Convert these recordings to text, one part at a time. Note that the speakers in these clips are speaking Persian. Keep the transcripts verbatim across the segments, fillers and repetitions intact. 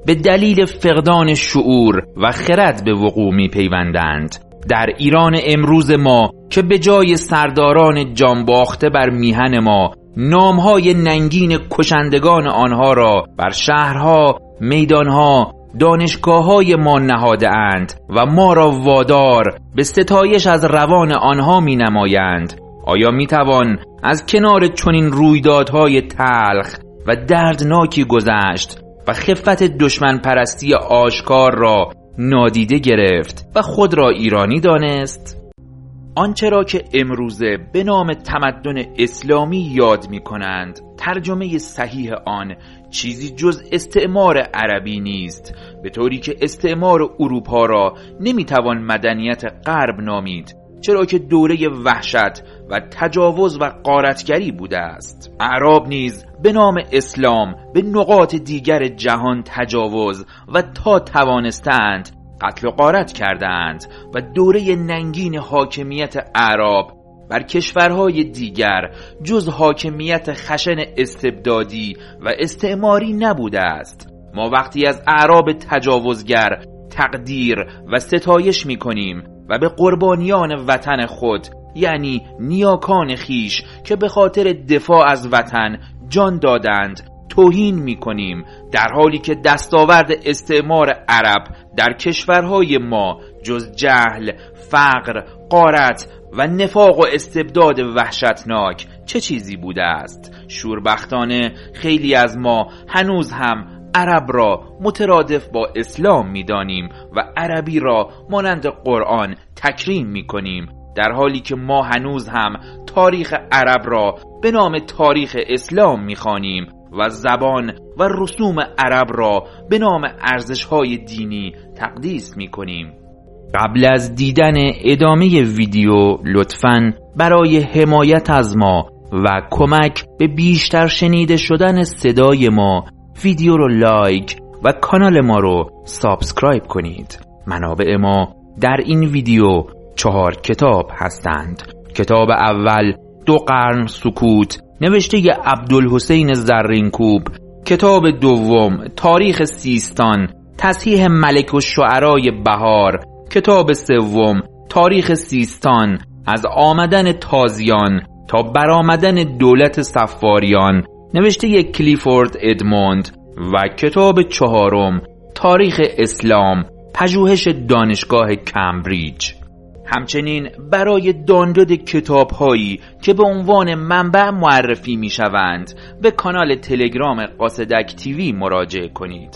به دلیل فقدان شعور و خرد به وقوع می پیوندند. در ایران امروز ما که به جای سرداران جانباخته بر میهن ما نامهای ننگین کشندگان آنها را بر شهرها، میدانها، دانشگاه‌های ما نهاده اند و ما را وادار به ستایش از روان آنها می نمایند، آیا می توان از کنار چنین رویدادهای تلخ و دردناکی گذشت و خفت دشمن پرستی آشکار را نادیده گرفت و خود را ایرانی دانست؟ آنچه را که امروزه به نام تمدن اسلامی یاد می کنند، ترجمه صحیح آن چیزی جز استعمار عربی نیست، به طوری که استعمار اروپا را نمی توان مدنیت غرب نامید، چرا که دوره وحشت و تجاوز و غارتگری بوده است. اعراب نیز به نام اسلام به نقاط دیگر جهان تجاوز و تا توانستند قتل و غارت کردند و دوره ننگین حاکمیت اعراب بر کشورهای دیگر جز حاکمیت خشن استبدادی و استعماری نبوده است. ما وقتی از اعراب تجاوزگر تقدیر و ستایش می کنیم و به قربانیان وطن خود یعنی نیاکان خیش که به خاطر دفاع از وطن جان دادند توهین می کنیم، در حالی که دستاورد استعمار عرب در کشورهای ما جز جهل، فقر، غارت و نفاق و استبداد وحشتناک چه چیزی بوده است؟ شوربختانه خیلی از ما هنوز هم عرب را مترادف با اسلام می دانیم و عربی را مانند قرآن تکریم می کنیم، در حالی که ما هنوز هم تاریخ عرب را به نام تاریخ اسلام می خوانیم و زبان و رسوم عرب را به نام ارزش‌های دینی تقدیس می کنیم. قبل از دیدن ادامه ویدیو لطفاً برای حمایت از ما و کمک به بیشتر شنیده شدن صدای ما ویدیو رو لایک و کانال ما رو سابسکرایب کنید. منابع ما در این ویدیو چهار کتاب هستند. کتاب اول دو قرن سکوت نوشته عبدالحسین زرینکوب، کتاب دوم تاریخ سیستان تصحیح ملک الشعرای بهار، کتاب سوم تاریخ سیستان از آمدن تازیان تا برآمدن دولت صفاریان نوشته کلیفورد ادموند و کتاب چهارم تاریخ اسلام پژوهش دانشگاه کمبریج. همچنین برای دانلود کتاب‌هایی که به عنوان منبع معرفی می‌شوند به کانال تلگرام قاصدک تیوی مراجعه کنید.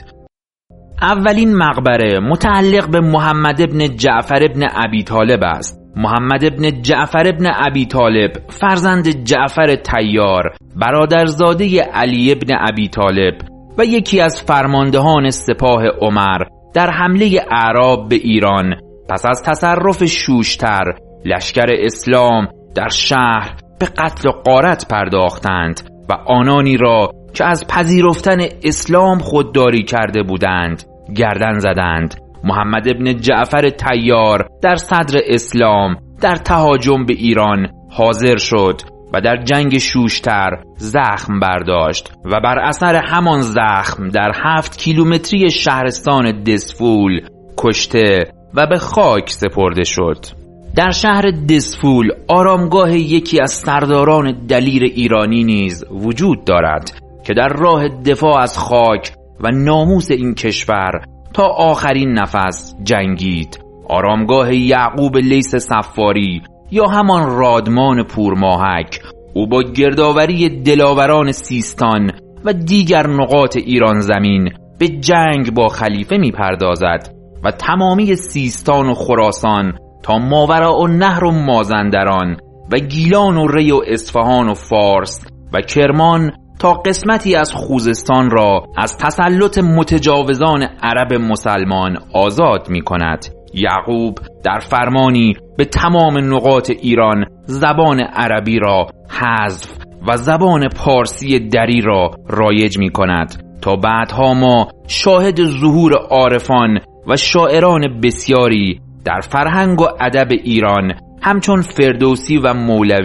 اولین مقبره متعلق به محمد ابن جعفر ابن ابی طالب است. محمد ابن جعفر ابن ابی طالب فرزند جعفر طیار، برادرزاده علی ابن ابی طالب و یکی از فرماندهان سپاه عمر در حمله اعراب به ایران پس از تصرف شوشتر، لشکر اسلام در شهر به قتل و غارت پرداختند و آنانی را که از پذیرفتن اسلام خودداری کرده بودند گردن زدند. محمد ابن جعفر طیار در صدر اسلام در تهاجم به ایران حاضر شد و در جنگ شوشتر زخم برداشت و بر اثر همان زخم در هفت کیلومتری شهرستان دسفول کشته و به خاک سپرده شد. در شهر دسفول آرامگاه یکی از سرداران دلیر ایرانی نیز وجود دارد که در راه دفاع از خاک و ناموس این کشور تا آخرین نفس جنگید. آرامگاه یعقوب لیث صفاری یا همان رادمان پورماهک، او با گردآوری دلاوران سیستان و دیگر نقاط ایران زمین به جنگ با خلیفه می پردازد و تمامی سیستان و خراسان تا ماوراء النهر و مازندران و گیلان و ری و اصفهان و فارس و کرمان تا قسمتی از خوزستان را از تسلط متجاوزان عرب مسلمان آزاد می کند. یعقوب در فرمانی به تمام نقاط ایران زبان عربی را حذف و زبان پارسی دری را رایج می کند تا بعدها ما شاهد ظهور عارفان و شاعران بسیاری در فرهنگ و ادب ایران همچون فردوسی و مولوی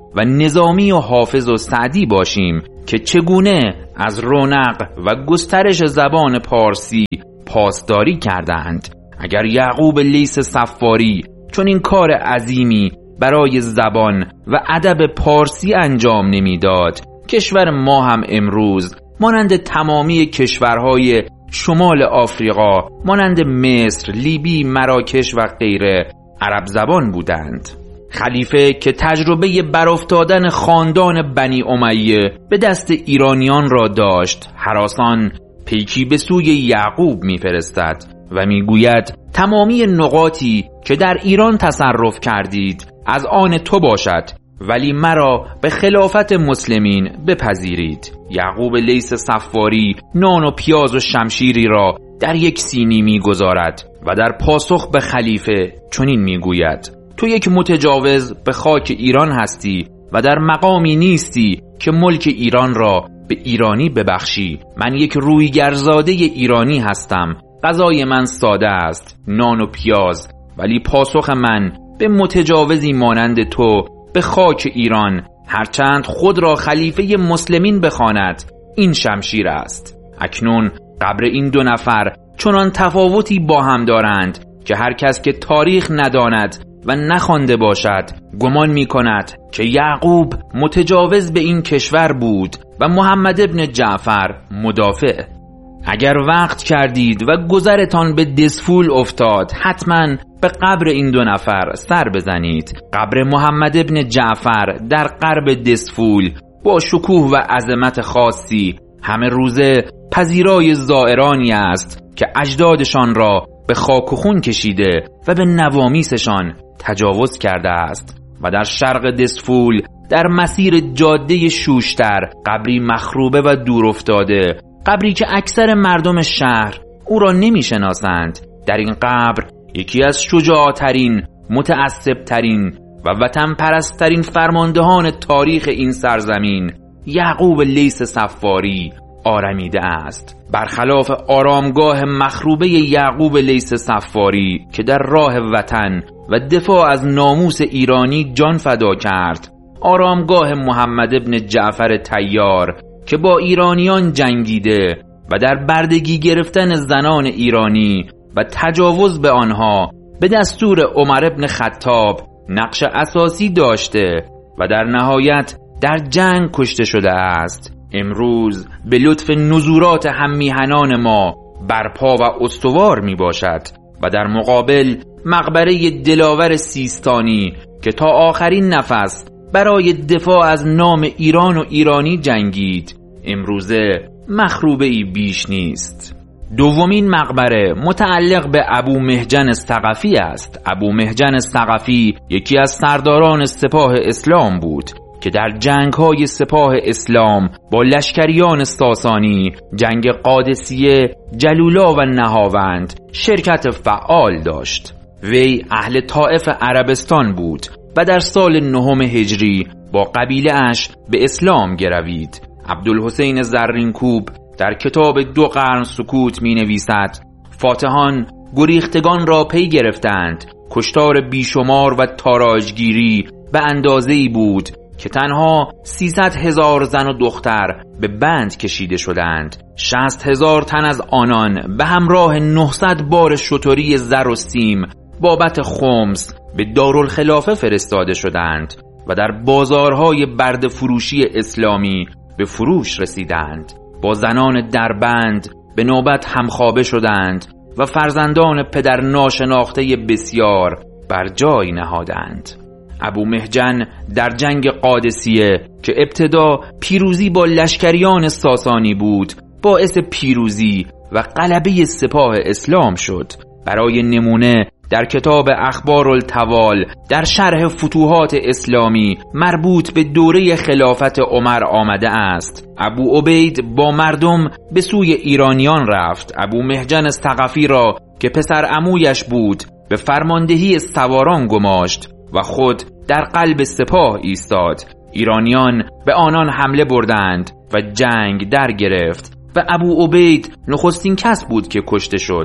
و نظامی و حافظ و سعدی باشیم که چگونه از رونق و گسترش زبان پارسی پاسداری کردند. اگر یعقوب لیث صفاری چون این کار عظیمی برای زبان و ادب پارسی انجام نمیداد، کشور ما هم امروز مانند تمامی کشورهای شمال آفریقا، مانند مصر، لیبی، مراکش و غیره عرب زبان بودند. خلیفه که تجربه برافتادن خاندان بنی امیه به دست ایرانیان را داشت، هراسان پیکی به سوی یعقوب می‌فرستد و میگوید تمامی نقاطی که در ایران تصرف کردید از آن تو باشد، ولی مرا به خلافت مسلمین بپذیرید. یعقوب لیث صفاری نان و پیاز و شمشیری را در یک سینی میگذارد و در پاسخ به خلیفه چنین میگوید: تو یک متجاوز به خاک ایران هستی و در مقامی نیستی که ملک ایران را به ایرانی ببخشی. من یک رویگرزاده ایرانی هستم، غذای من ساده است، نان و پیاز، ولی پاسخ من به متجاوزی مانند تو به خاک ایران، هرچند خود را خلیفه مسلمین بخواند، این شمشیر است. اکنون قبر این دو نفر چنان تفاوتی با هم دارند که هر کس که تاریخ نداند و نخوانده باشد گمان می کند که یعقوب متجاوز به این کشور بود و محمد ابن جعفر مدافع. اگر وقت کردید و گذرتان به دسفول افتاد، حتما به قبر این دو نفر سر بزنید. قبر محمد ابن جعفر در غرب دسفول با شکوه و عظمت خاصی همه روزه پذیرای زائرانی است که اجدادشان را به خاک و خون کشیده و به نوامیسشان تجاوز کرده است. و در شرق دسفول در مسیر جاده شوشتر قبری مخروبه و دور افتاده، قبری که اکثر مردم شهر او را نمی شناسند. در این قبر یکی از شجاعترین، متعصبترین و وطن پرستترین فرماندهان تاریخ این سرزمین، یعقوب لیث صفاری، آرمیده است. برخلاف آرامگاه مخروبه یعقوب لیث صفاری که در راه وطن و دفاع از ناموس ایرانی جان فدا کرد، آرامگاه محمد ابن جعفر طیار که با ایرانیان جنگیده و در بردگی گرفتن زنان ایرانی و تجاوز به آنها به دستور عمر ابن خطاب نقش اساسی داشته و در نهایت در جنگ کشته شده است، امروز به لطف نزورات هم میهنان ما برپا و استوار می باشد و در مقابل مقبره دلاور سیستانی که تا آخرین نفس برای دفاع از نام ایران و ایرانی جنگید، امروزه مخروبه‌ای بیش نیست. دومین مقبره متعلق به ابو محجن ثقفی است. ابو محجن ثقفی یکی از سرداران سپاه اسلام بود که در جنگ‌های سپاه اسلام با لشکریان ساسانی، جنگ قادسیه، جلولا و نهاوند شرکت فعال داشت. وی اهل طائف عربستان بود و در سال نهم هجری با قبیله اش به اسلام گروید. عبدالحسین زرینکوب در کتاب دو قرن سکوت می نویسد: فاتحان گریختگان را پی گرفتند، کشتار بیشمار و تاراجگیری به اندازه‌ای بود که تنها سیصد هزار زن و دختر به بند کشیده شدند. شصت هزار تن از آنان به همراه نهصد بار شتری زر و سیم بابت خمس به دارالخلافه فرستاده شدند و در بازارهای برده فروشی اسلامی به فروش رسیدند. با زنان دربند به نوبت همخوابه شدند و فرزندان پدر ناشناخته بسیار بر جای نهادند. ابو محجن در جنگ قادسیه که ابتدا پیروزی با لشکریان ساسانی بود، باعث پیروزی و غلبه سپاه اسلام شد. برای نمونه در کتاب اخبار التوال در شرح فتوحات اسلامی مربوط به دوره خلافت عمر آمده است: ابو عبید با مردم به سوی ایرانیان رفت. ابو محجن ثقفی را که پسر عمویش بود به فرماندهی سواران گماشت و خود در قلب سپاه ایستاد. ایرانیان به آنان حمله بردند و جنگ در گرفت و ابو عبید نخستین کس بود که کشته شد.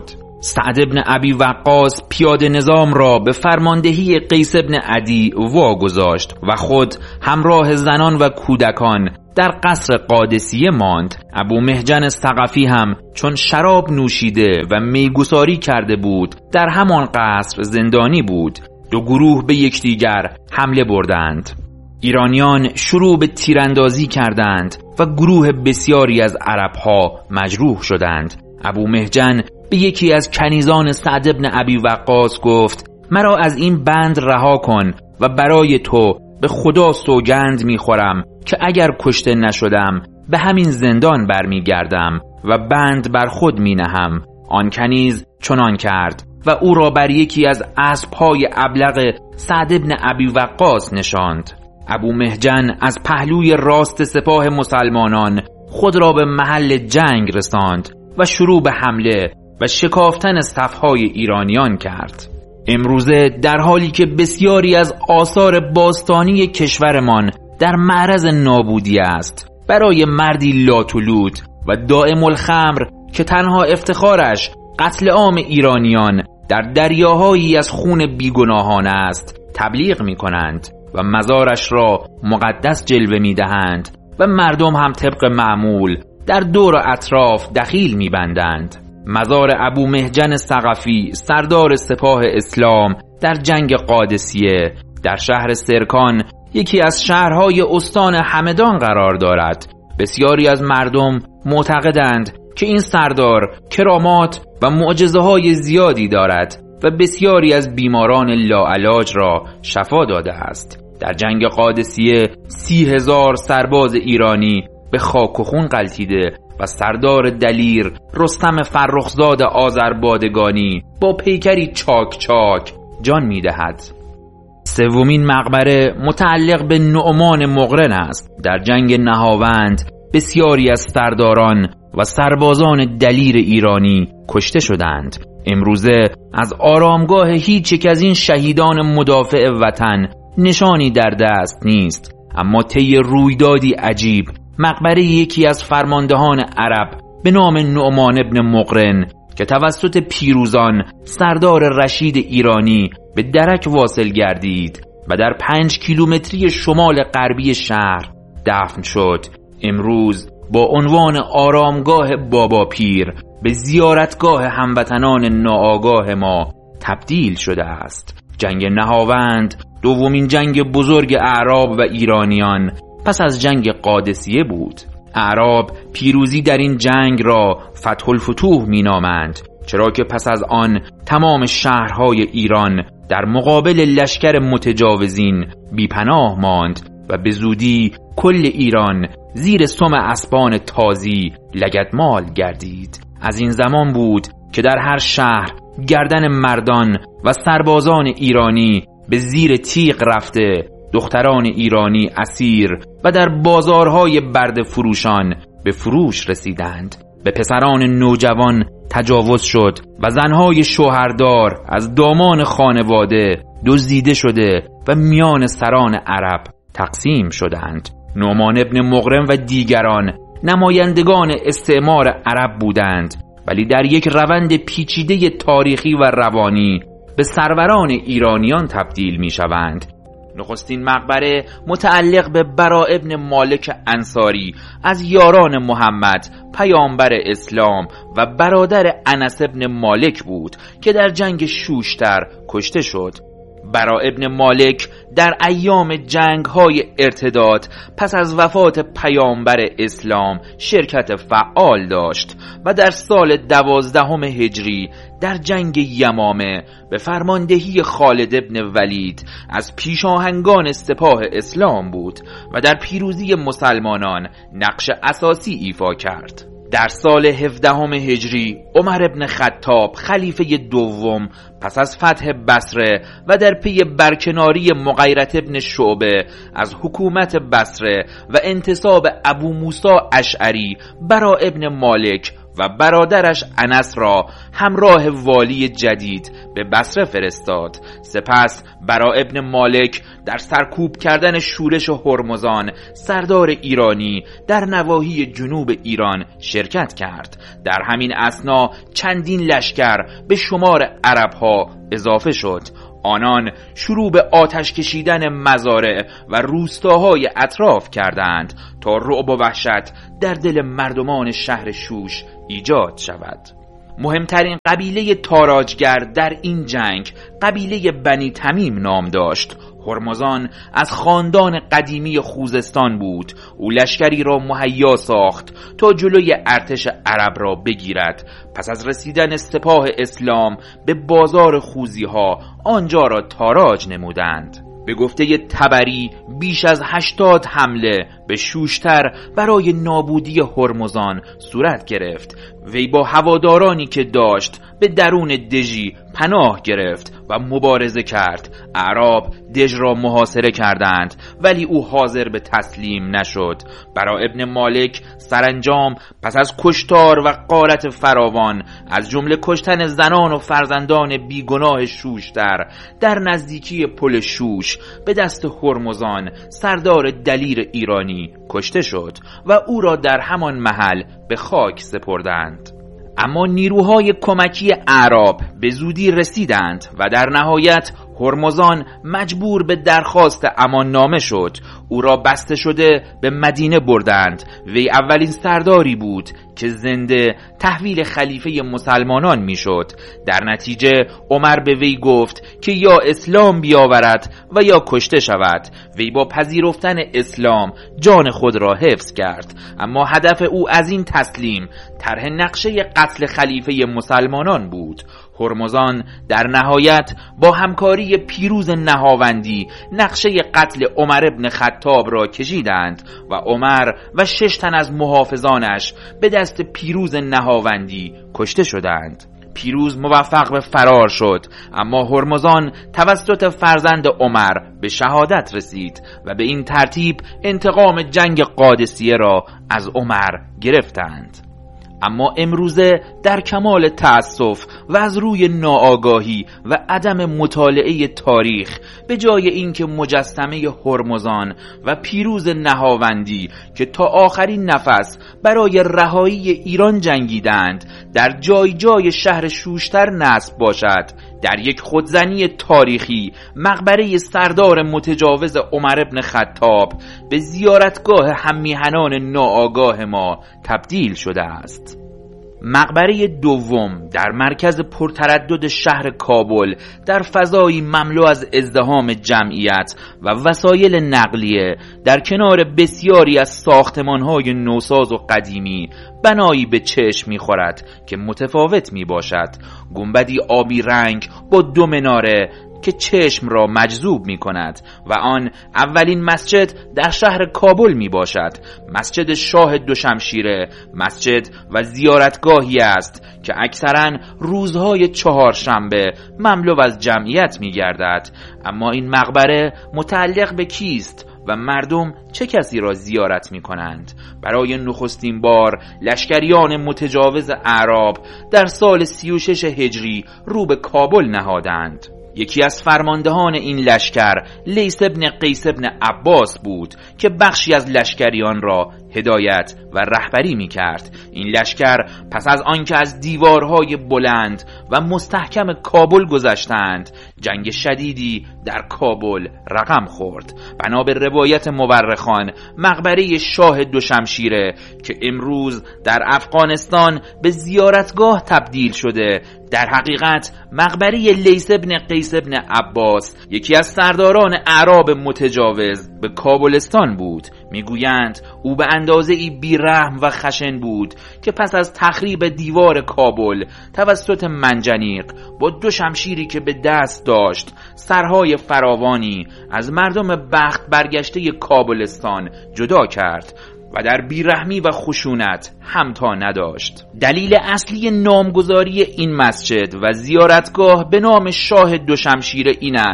سعد ابن ابی وقاص پیاده نظام را به فرماندهی قیس ابن عدی واگذاشت و خود همراه زنان و کودکان در قصر قادسیه ماند. ابو محجن ثقفی هم چون شراب نوشیده و میگساری کرده بود در همان قصر زندانی بود. دو گروه به یکدیگر حمله بردند. ایرانیان شروع به تیراندازی کردند و گروه بسیاری از عربها مجروح شدند. ابو محجن به یکی از کنیزان سعد ابن ابی وقاص گفت: مرا از این بند رها کن و برای تو به خدا سوگند میخورم که اگر کشته نشدم به همین زندان برمیگردم و بند بر خود مینهم. آن کنیز چنان کرد و او را بر یکی از اسب‌های ابلق سعد ابن ابی وقاص نشاند. ابو محجن از پهلوی راست سپاه مسلمانان خود را به محل جنگ رساند و شروع به حمله و شکافتن صفهای ایرانیان کرد. امروزه در حالی که بسیاری از آثار باستانی کشورمان در معرض نابودی است، برای مردی لاتولود و دائم الخمر که تنها افتخارش قتل عام ایرانیان در دریاهایی از خون بیگناهان است تبلیغ می کنند و مزارش را مقدس جلوه می دهند و مردم هم طبق معمول در دور و اطراف دخیل می بندند. مزار ابو محجن ثقفی سردار سپاه اسلام در جنگ قادسیه در شهر سرکان، یکی از شهرهای استان همدان قرار دارد. بسیاری از مردم معتقدند که این سردار کرامات و معجزه‌های زیادی دارد و بسیاری از بیماران لاعلاج را شفا داده است. در جنگ قادسیه سی هزار سرباز ایرانی به خاک و خون غلتیده و سردار دلیر رستم فرخزاد آذربادگانی با پیکری چاک چاک جان می‌دهد. سومین مقبره متعلق به نعمان مقرن است. در جنگ نهاوند بسیاری از سرداران و سربازان دلیر ایرانی کشته شدند. امروزه از آرامگاه هیچ یک از این شهیدان مدافع وطن نشانی در دست نیست، اما طی رویدادی عجیب مقبره یکی از فرماندهان عرب به نام نعمان ابن مقرن که توسط پیروزان سردار رشید ایرانی به درک واصل گردید و در پنج کیلومتری شمال غربی شهر دفن شد، امروز با عنوان آرامگاه بابا پیر به زیارتگاه هموطنان ناآگاه ما تبدیل شده است. جنگ نهاوند دومین جنگ بزرگ اعراب و ایرانیان پس از جنگ قادسیه بود. اعراب پیروزی در این جنگ را فتح الفتوح می نامند، چرا که پس از آن تمام شهرهای ایران در مقابل لشکر متجاوزین بیپناه ماند و به زودی کل ایران زیر سم اسبان تازی لگدمال گردید. از این زمان بود که در هر شهر گردن مردان و سربازان ایرانی به زیر تیغ رفته، دختران ایرانی اسیر و در بازارهای برده فروشان به فروش رسیدند. به پسران نوجوان تجاوز شد و زنهای شوهردار از دامان خانواده دزدیده شده و میان سران عرب تقسیم شدند. نعمان ابن مقرن و دیگران نمایندگان استعمار عرب بودند، ولی در یک روند پیچیده تاریخی و روانی به سروران ایرانیان تبدیل می شوند. نخستین مقبره متعلق به برا ابن مالک انصاری از یاران محمد پیامبر اسلام و برادر انس ابن مالک بود که در جنگ شوشتر کشته شد. برا ابن مالک در ایام جنگ های ارتداد پس از وفات پیامبر اسلام شرکت فعال داشت و در سال دوازدهم هجری در جنگ یمامه به فرماندهی خالد ابن ولید از پیشاهنگان سپاه اسلام بود و در پیروزی مسلمانان نقش اساسی ایفا کرد. در سال هفدهم هجری عمر ابن خطاب خلیفه دوم پس از فتح بصره و در پی برکناری مغیرة ابن شعبه از حکومت بصره و انتصاب ابو موسی اشعری برا ابن مالک و برادرش انس را همراه والی جدید به بصره فرستاد. سپس برا ابن مالک در سرکوب کردن شورش هرمزان سردار ایرانی در نواحی جنوب ایران شرکت کرد. در همین اثنا چندین لشکر به شمار عربها اضافه شد. آنان شروع به آتش کشیدن مزارع و روستاهای اطراف کردند تا رعب و وحشت در دل مردمان شهر شوش ایجاد شود. مهمترین قبیله تاراجگر در این جنگ قبیله بنی تمیم نام داشت. هرمزان از خاندان قدیمی خوزستان بود. او لشکری را مهیا ساخت تا جلوی ارتش عرب را بگیرد. پس از رسیدن سپاه اسلام به بازار خوزی ها آنجا را تاراج نمودند. به گفته تبری بیش از هشتاد حمله به شوشتر برای نابودی هرمزان صورت گرفت. وی با هوادارانی که داشت به درون دژی پناه گرفت و مبارزه کرد. اعراب دژ را محاصره کردند ولی او حاضر به تسلیم نشد. برا ابن مالک سرانجام پس از کشتار و غارت فراوان از جمله کشتن زنان و فرزندان بیگناه شوشتر در نزدیکی پل شوش به دست هرمزان سردار دلیر ایرانی کشته شد و او را در همان محل به خاک سپردند. اما نیروهای کمکی اعراب به زودی رسیدند و در نهایت هرمزان مجبور به درخواست امان نامه شد. او را بسته شده به مدینه بردند. وی اولین سرداری بود که زنده تحویل خلیفه مسلمانان میشد. در نتیجه عمر به وی گفت که یا اسلام بیاورد و یا کشته شود. وی با پذیرفتن اسلام جان خود را حفظ کرد. اما هدف او از این تسلیم طرح نقشه قتل خلیفه مسلمانان بود. هرمزان در نهایت با همکاری پیروز نهاوندی نقشه قتل عمر ابن خطاب را کشیدند و عمر و شش تن از محافظانش به دست پیروز نهاوندی کشته شدند. پیروز موفق به فرار شد، اما هرمزان توسط فرزند عمر به شهادت رسید و به این ترتیب انتقام جنگ قادسیه را از عمر گرفتند. اما امروزه در کمال تأسف و از روی ناآگاهی و عدم مطالعه تاریخ به جای اینکه مجسمه هرمزان و پیروز نهاوندی که تا آخرین نفس برای رهایی ایران جنگیدند در جای جای شهر شوشتر نصب باشد، در یک خودزنی تاریخی مقبره سردار متجاوز عمر ابن خطاب به زیارتگاه هممیهنان ناآگاه ما تبدیل شده است. مقبره دوم در مرکز پرتردد شهر کابل در فضایی مملو از ازدحام جمعیت و وسایل نقلیه در کنار بسیاری از ساختمان‌های نوساز و قدیمی بنایی به چشم می‌خورد که متفاوت می‌باشد. گنبدی آبی رنگ با دو مناره که چشم را مجذوب می کند و آن اولین مسجد در شهر کابل می باشد. مسجد شاه دوشمشیره مسجد و زیارتگاهی است که اکثراً روزهای چهارشنبه مملو از جمعیت می گردد. اما این مقبره متعلق به کیست و مردم چه کسی را زیارت می کنند؟ برای نخستین بار لشکریان متجاوز اعراب در سال سی و شش هجری رو به کابل نهادند. یکی از فرماندهان این لشکر لیث ابن قیس ابن عباس بود که بخشی از لشکریان را هدایت و رهبری می کرد. این لشکر پس از آنکه از دیوارهای بلند و مستحکم کابل گذشتند، جنگ شدیدی در کابل رقم خورد. بنا به روایت مورخان، مقبره شاه دوشمشیره که امروز در افغانستان به زیارتگاه تبدیل شده، در حقیقت مقبره لیث ابن قیس ابن عباس، یکی از سرداران اعراب متجاوز به کابلستان بود. میگویند او به اندازه ای بیرحم و خشن بود که پس از تخریب دیوار کابل توسط منجنیق با دو شمشیری که به دست داشت سرهای فراوانی از مردم بخت برگشته کابلستان جدا کرد و در بیرحمی و خشونت همتا نداشت. دلیل اصلی نامگذاری این مسجد و زیارتگاه به نام شاه دوشمشیره این است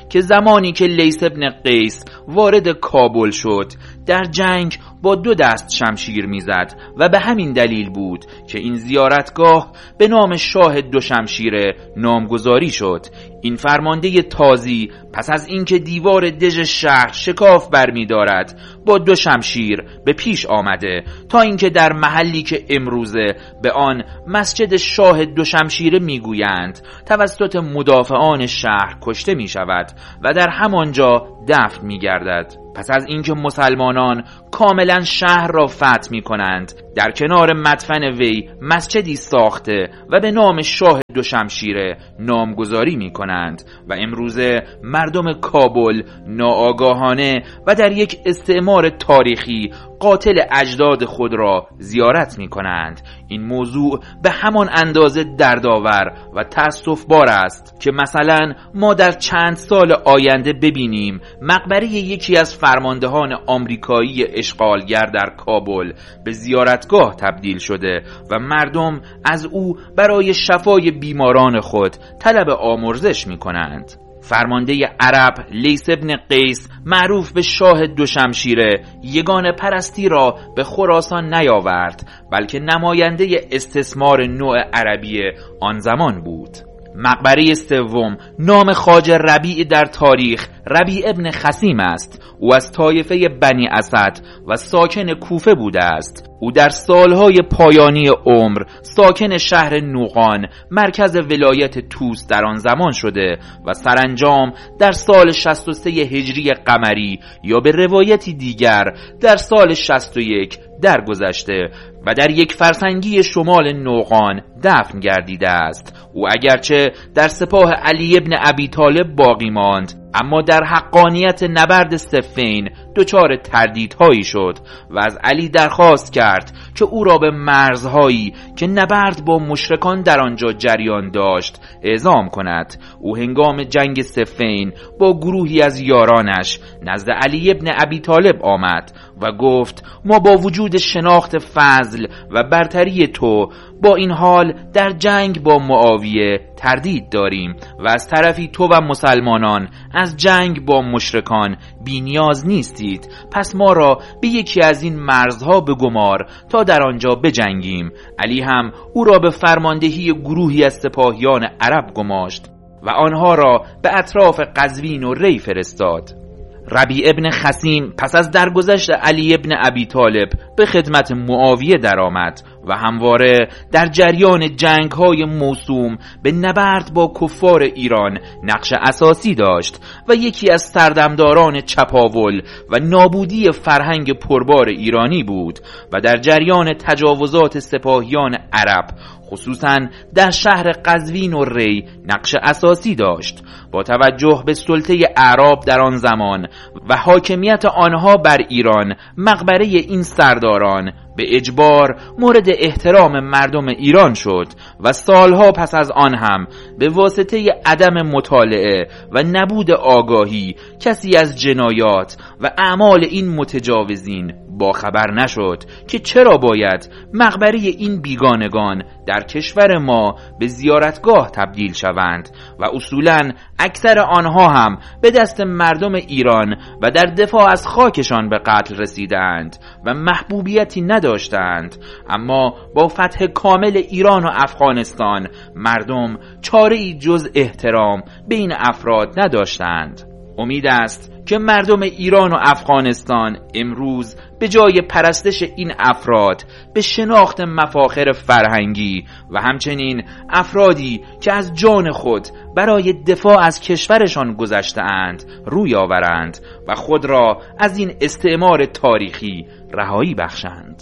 که زمانی که لیث ابن قیس وارد کابل شد در جنگ با دو دست شمشیر میزد و به همین دلیل بود که این زیارتگاه به نام شاه دو شمشیره نامگذاری شد. این فرمانده تازی پس از اینکه دیوار دژ شهر شکاف برمی دارد با دو شمشیر به پیش آمده تا اینکه در محلی که امروزه به آن مسجد شاه دو شمشیره میگویند توسط مدافعان شهر کشته می شود و در همانجا دفن می گردد. پس از اینکه مسلمانان کاملا شهر را فتح می کنند در کنار مدفن وی مسجدی ساخته و به نام شاه دو شمشیره نامگذاری می کنند و امروزه مردم کابل ناآگاهانه و در یک استعمار تاریخی قاتل اجداد خود را زیارت می کنند. این موضوع به همان اندازه دردآور و تأسف‌بار است که مثلا ما در چند سال آینده ببینیم مقبره یکی از فرماندهان آمریکایی اشغالگر در کابل به زیارتگاه تبدیل شده و مردم از او برای شفای بیماران خود طلب آمرزش می کنند. فرمانده عرب لیث ابن قیس معروف به شاه دو شمشیره یگانه پرستی را به خراسان نیاورد بلکه نماینده استثمار نوع عربی آن زمان بود. مقبره سوم نام خواجه ربیع در تاریخ ربیع ابن خثیم است. او از طایفه بنی اسد و ساکن کوفه بوده است. او در سالهای پایانی عمر ساکن شهر نوقان مرکز ولایت توس در آن زمان شده و سرانجام در سال شصت و سه هجری قمری یا به روایتی دیگر در سال شصت و یک درگذشته و در یک فرسنگی شمال نوقان دفن گردیده است. او اگرچه در سپاه علی ابن ابی طالب باقی ماند اما در حقانیت نبرد صفین دچار تردیدهایی شد و از علی درخواست کرد که او را به مرزهایی که نبرد با مشرکان در آنجا جریان داشت اعزام کند. او هنگام جنگ صفین با گروهی از یارانش نزد علی ابن ابی طالب آمد و گفت ما با وجود شناخت فضل و برتری تو با این حال در جنگ با معاویه تردید داریم و از طرفی تو و مسلمانان از جنگ با مشرکان بی نیاز نیستید. پس ما را به یکی از این مرزها بگمار تا در آنجا بجنگیم. علی هم او را به فرماندهی گروهی از سپاهیان عرب گماشت و آنها را به اطراف قزوین و ری فرستاد. ربیع ابن خثیم پس از درگذشت علی ابن ابی طالب به خدمت معاویه درآمد و همواره در جریان جنگ‌های موسوم به نبرد با کفار ایران نقش اساسی داشت و یکی از سردمداران چپاول و نابودی فرهنگ پربار ایرانی بود و در جریان تجاوزات سپاهیان عرب خصوصا در شهر قزوین و ری نقش اساسی داشت. با توجه به سلطه اعراب در آن زمان و حاکمیت آنها بر ایران مقبره این سرداران به اجبار مورد احترام مردم ایران شد و سالها پس از آن هم به واسطه عدم مطالعه و نبود آگاهی کسی از جنایات و اعمال این متجاوزین با خبر نشد که چرا باید مقبره این بیگانگان در کشور ما به زیارتگاه تبدیل شوند و اصولاً اکثر آنها هم به دست مردم ایران و در دفاع از خاکشان به قتل رسیدند و محبوبیتی نداشتند. اما با فتح کامل ایران و افغانستان مردم چاره‌ای جز احترام به این افراد نداشتند. امید است که مردم ایران و افغانستان امروز به جای پرستش این افراد به شناخت مفاخر فرهنگی و همچنین افرادی که از جان خود برای دفاع از کشورشان گذشته‌اند روی آورند و خود را از این استعمار تاریخی رهایی بخشند.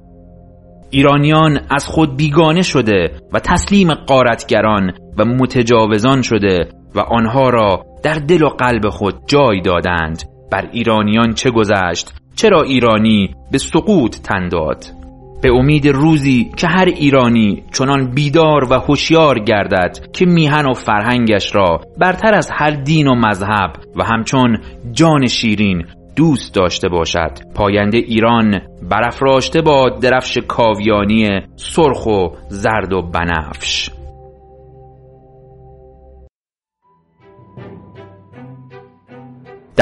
ایرانیان از خود بیگانه شده و تسلیم غارتگران و متجاوزان شده و آنها را در دل و قلب خود جای دادند. بر ایرانیان چه گذشت؟ چرا ایرانی به سقوط تن داد؟ به امید روزی که هر ایرانی چنان بیدار و هوشیار گردد که میهن و فرهنگش را برتر از هر دین و مذهب و همچون جان شیرین دوست داشته باشد. پاینده ایران برافراشته با درفش کاویانی سرخ و زرد و بنفش.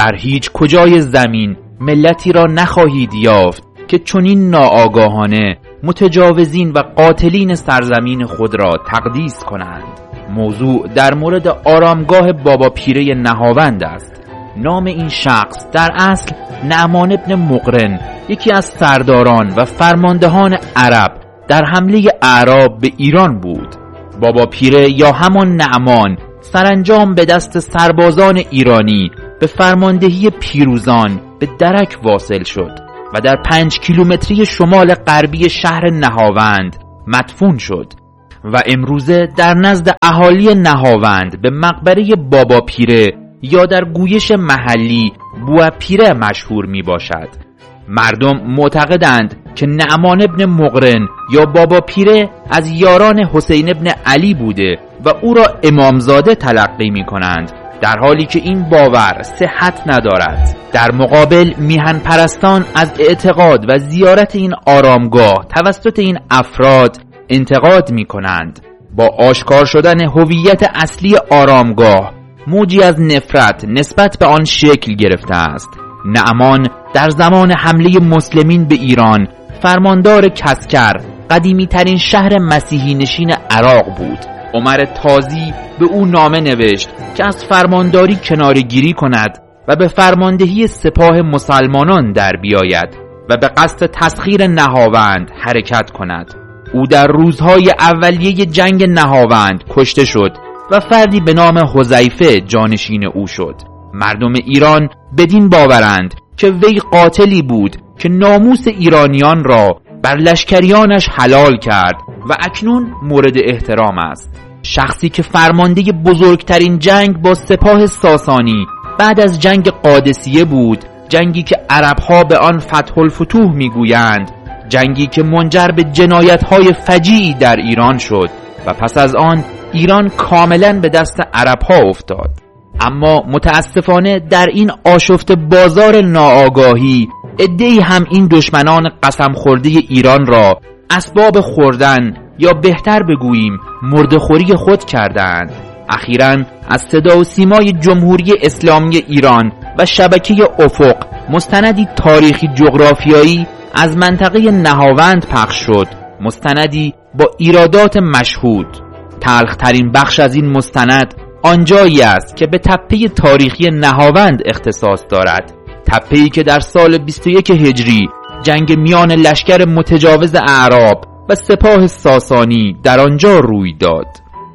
در هیچ کجای زمین ملتی را نخواهید یافت که چنین ناآگاهانه متجاوزین و قاتلین سرزمین خود را تقدیس کنند. موضوع در مورد آرامگاه بابا پیره نهاوند است. نام این شخص در اصل نعمان ابن مقرن، یکی از سرداران و فرماندهان عرب در حمله اعراب به ایران بود. بابا پیره یا همان نعمان سرانجام به دست سربازان ایرانی به فرماندهی پیروزان به درک واصل شد و در پنج کیلومتری شمال غربی شهر نهاوند مدفون شد و امروزه در نزد اهالی نهاوند به مقبره بابا پیره یا در گویش محلی بوا پیره مشهور می باشد. مردم معتقدند که نعمان ابن مقرن یا بابا پیره از یاران حسین ابن علی بوده و او را امامزاده تلقی می کنند، در حالی که این باور صحت ندارد. در مقابل میهن پرستان از اعتقاد و زیارت این آرامگاه توسط این افراد انتقاد می کنند. با آشکار شدن هویت اصلی آرامگاه موجی از نفرت نسبت به آن شکل گرفته است. نعمان در زمان حمله مسلمین به ایران فرماندار کسکر، قدیمی ترین شهر مسیحی نشین عراق بود. عمر تازی به او نامه نوشت که از فرمانداری کناره‌گیری کند و به فرماندهی سپاه مسلمانان در بیاید و به قصد تسخیر نهاوند حرکت کند. او در روزهای اولیه جنگ نهاوند کشته شد و فردی به نام حذیفه جانشین او شد. مردم ایران بدین باورند که وی قاتلی بود که ناموس ایرانیان را بر لشکریانش حلال کرد و اکنون مورد احترام است. شخصی که فرمانده بزرگترین جنگ با سپاه ساسانی بعد از جنگ قادسیه بود، جنگی که عربها به آن فتح الفتوح میگویند، جنگی که منجر به جنایت‌های فجیعی در ایران شد و پس از آن ایران کاملا به دست عربها افتاد. اما متاسفانه در این آشفته بازار ناآگاهی عده‌ای هم این دشمنان قسم خورده ایران را اسباب خوردن یا بهتر بگوییم مرده‌خوری خود کردند. اخیراً از صدا و سیمای جمهوری اسلامی ایران و شبکه افق مستندی تاریخی جغرافیایی از منطقه نهاوند پخش شد، مستندی با ایرادات مشهود. تلخ‌ترین بخش از این مستند آنجایی است که به تپه تاریخی نهاوند اختصاص دارد، تپه‌ای که در سال بیست و یک هجری جنگ میان لشکر متجاوز اعراب و سپاه ساسانی در آنجا روی داد.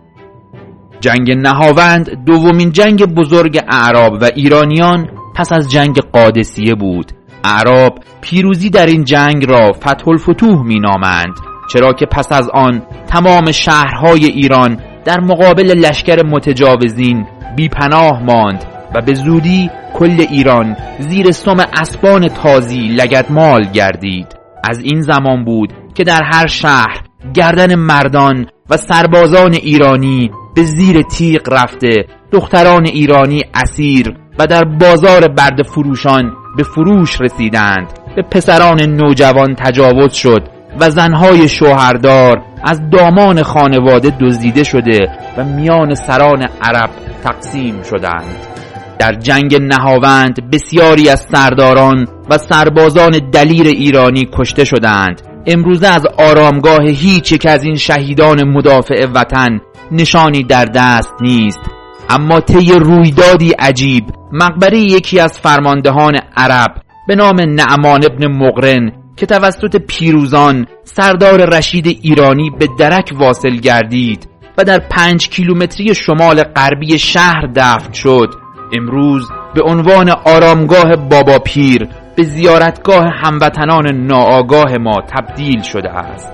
جنگ نهاوند دومین جنگ بزرگ اعراب و ایرانیان پس از جنگ قادسیه بود. اعراب پیروزی در این جنگ را فتح الفتوح می نامند، چرا که پس از آن تمام شهرهای ایران در مقابل لشکر متجاوزین بی پناه ماند و به زودی کل ایران زیر سم اسبان تازی لگدمال گردید. از این زمان بود که در هر شهر گردن مردان و سربازان ایرانی به زیر تیغ رفته، دختران ایرانی اسیر و در بازار برده فروشان به فروش رسیدند. به پسران نوجوان تجاوز شد و زنهای شوهردار از دامان خانواده دزدیده شده و میان سران عرب تقسیم شدند. در جنگ نهاوند بسیاری از سرداران و سربازان دلیر ایرانی کشته شدند. امروزه از آرامگاه هیچ یک از این شهیدان مدافع وطن نشانی در دست نیست. اما طی رویدادی عجیب، مقبره یکی از فرماندهان عرب به نام نعمان ابن مقرن که توسط پیروزان سردار رشید ایرانی به درک واصل گردید و در پنج کیلومتری شمال غربی شهر دفن شد، امروز به عنوان آرامگاه بابا پیر به زیارتگاه هموطنان ناآگاه ما تبدیل شده است.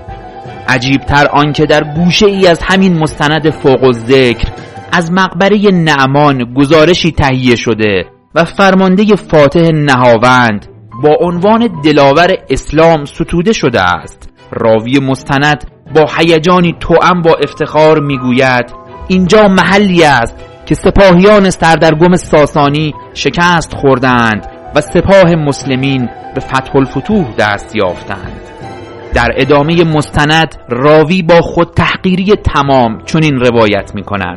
عجیبتر آن که در گوشه ای از همین مستند فوق الذکر از مقبره نعمان گزارشی تهیه شده و فرمانده فاتح نهاوند با عنوان دلاور اسلام ستوده شده است. راوی مستند با هیجانی توأم با افتخار میگوید اینجا محلی است که سپاهیان سردرگم ساسانی شکست خوردند و سپاه مسلمین به فتح الفتوح دست یافتند. در ادامه مستند راوی با خود تحقیری تمام چنین روایت می کند: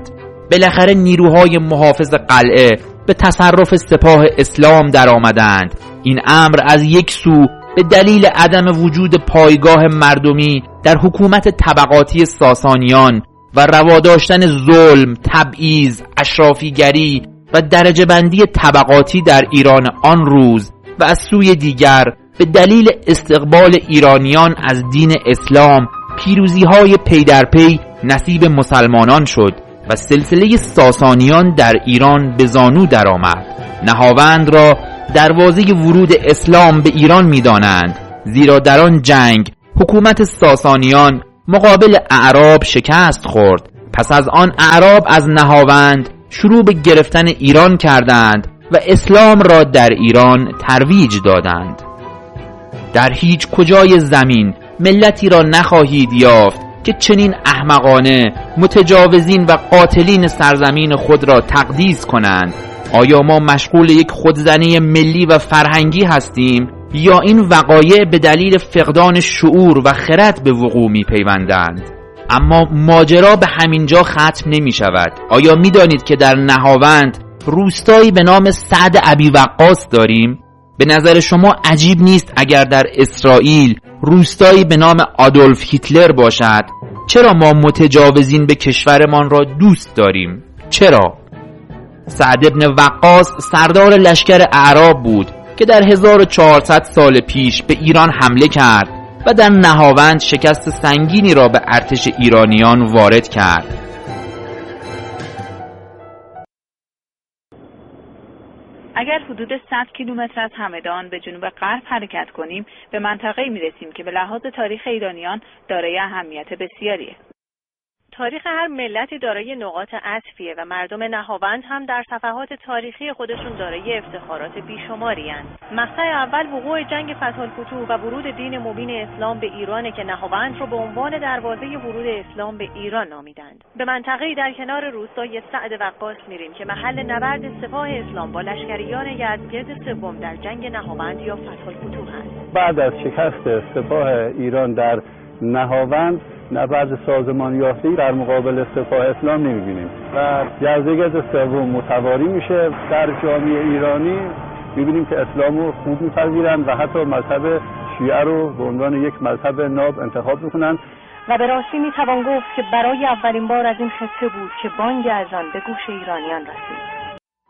بالاخره نیروهای محافظ قلعه به تصرف سپاه اسلام در آمدند. این امر از یک سو به دلیل عدم وجود پایگاه مردمی در حکومت طبقاتی ساسانیان و روا داشتن ظلم، تبعیض، اشرافیگری و درجه بندی طبقاتی در ایران آن روز و از سوی دیگر به دلیل استقبال ایرانیان از دین اسلام پیروزی‌های پی در پی نصیب مسلمانان شد و سلسله ساسانیان در ایران به زانو درآمد. نهاوند را دروازه ورود اسلام به ایران می‌دانند، زیرا در آن جنگ حکومت ساسانیان مقابل اعراب شکست خورد. پس از آن اعراب از نهاوند شروع به گرفتن ایران کردند و اسلام را در ایران ترویج دادند. در هیچ کجای زمین ملتی را نخواهید یافت که چنین احمقانه متجاوزین و قاتلین سرزمین خود را تقدیس کنند. آیا ما مشغول یک خودزنی ملی و فرهنگی هستیم یا این وقایع به دلیل فقدان شعور و خرد به وقوع می پیوندند؟ اما ماجرا به همین جا ختم نمی شود. آیا می دانید که در نهاوند روستایی به نام سعد ابی وقاص داریم؟ به نظر شما عجیب نیست اگر در اسرائیل روستایی به نام آدولف هیتلر باشد؟ چرا ما متجاوزین به کشورمان را دوست داریم؟ چرا؟ سعد ابن وقاص سردار لشکر اعراب بود که در هزار و چهارصد سال پیش به ایران حمله کرد و در نهاوند شکست سنگینی را به ارتش ایرانیان وارد کرد. اگر حدود صد کیلومتر از همدان به جنوب غرب حرکت کنیم به منطقه‌ای می‌رسیم که به لحاظ تاریخ ایرانیان دارای اهمیت بسیاریه. تاریخ هر ملتی دارای نقاط عطفیه و مردم نهاوند هم در صفحات تاریخی خودشون دارای افتخارات بیشماری هستند. مقطع اول وقوع جنگ فتح الفتوح و ورود دین مبین اسلام به ایرانه که نهاوند رو به عنوان دروازه ورود اسلام به ایران نامیدند. به منطقه‌ای در کنار روستای سعد وقاص میریم که محل نبرد سپاه اسلام با لشکریان یزدگرد سوم در جنگ نهاوند یا فتح الفتوح است. بعد از شکست سپاه ایران در نهاوند نبرد سازمان یافته در مقابل سپاه اسلام نمی‌بینیم و یزدگرد سوم متواری میشه. در جامعه ایرانی می‌بینیم که اسلام رو خوب می‌پذیرند و حتی مذهب شیعه رو به عنوان یک مذهب ناب انتخاب می‌کنند و به راستی می‌توان گفت که برای اولین بار از این خطه بود که بانگ اذان به گوش ایرانیان رسید.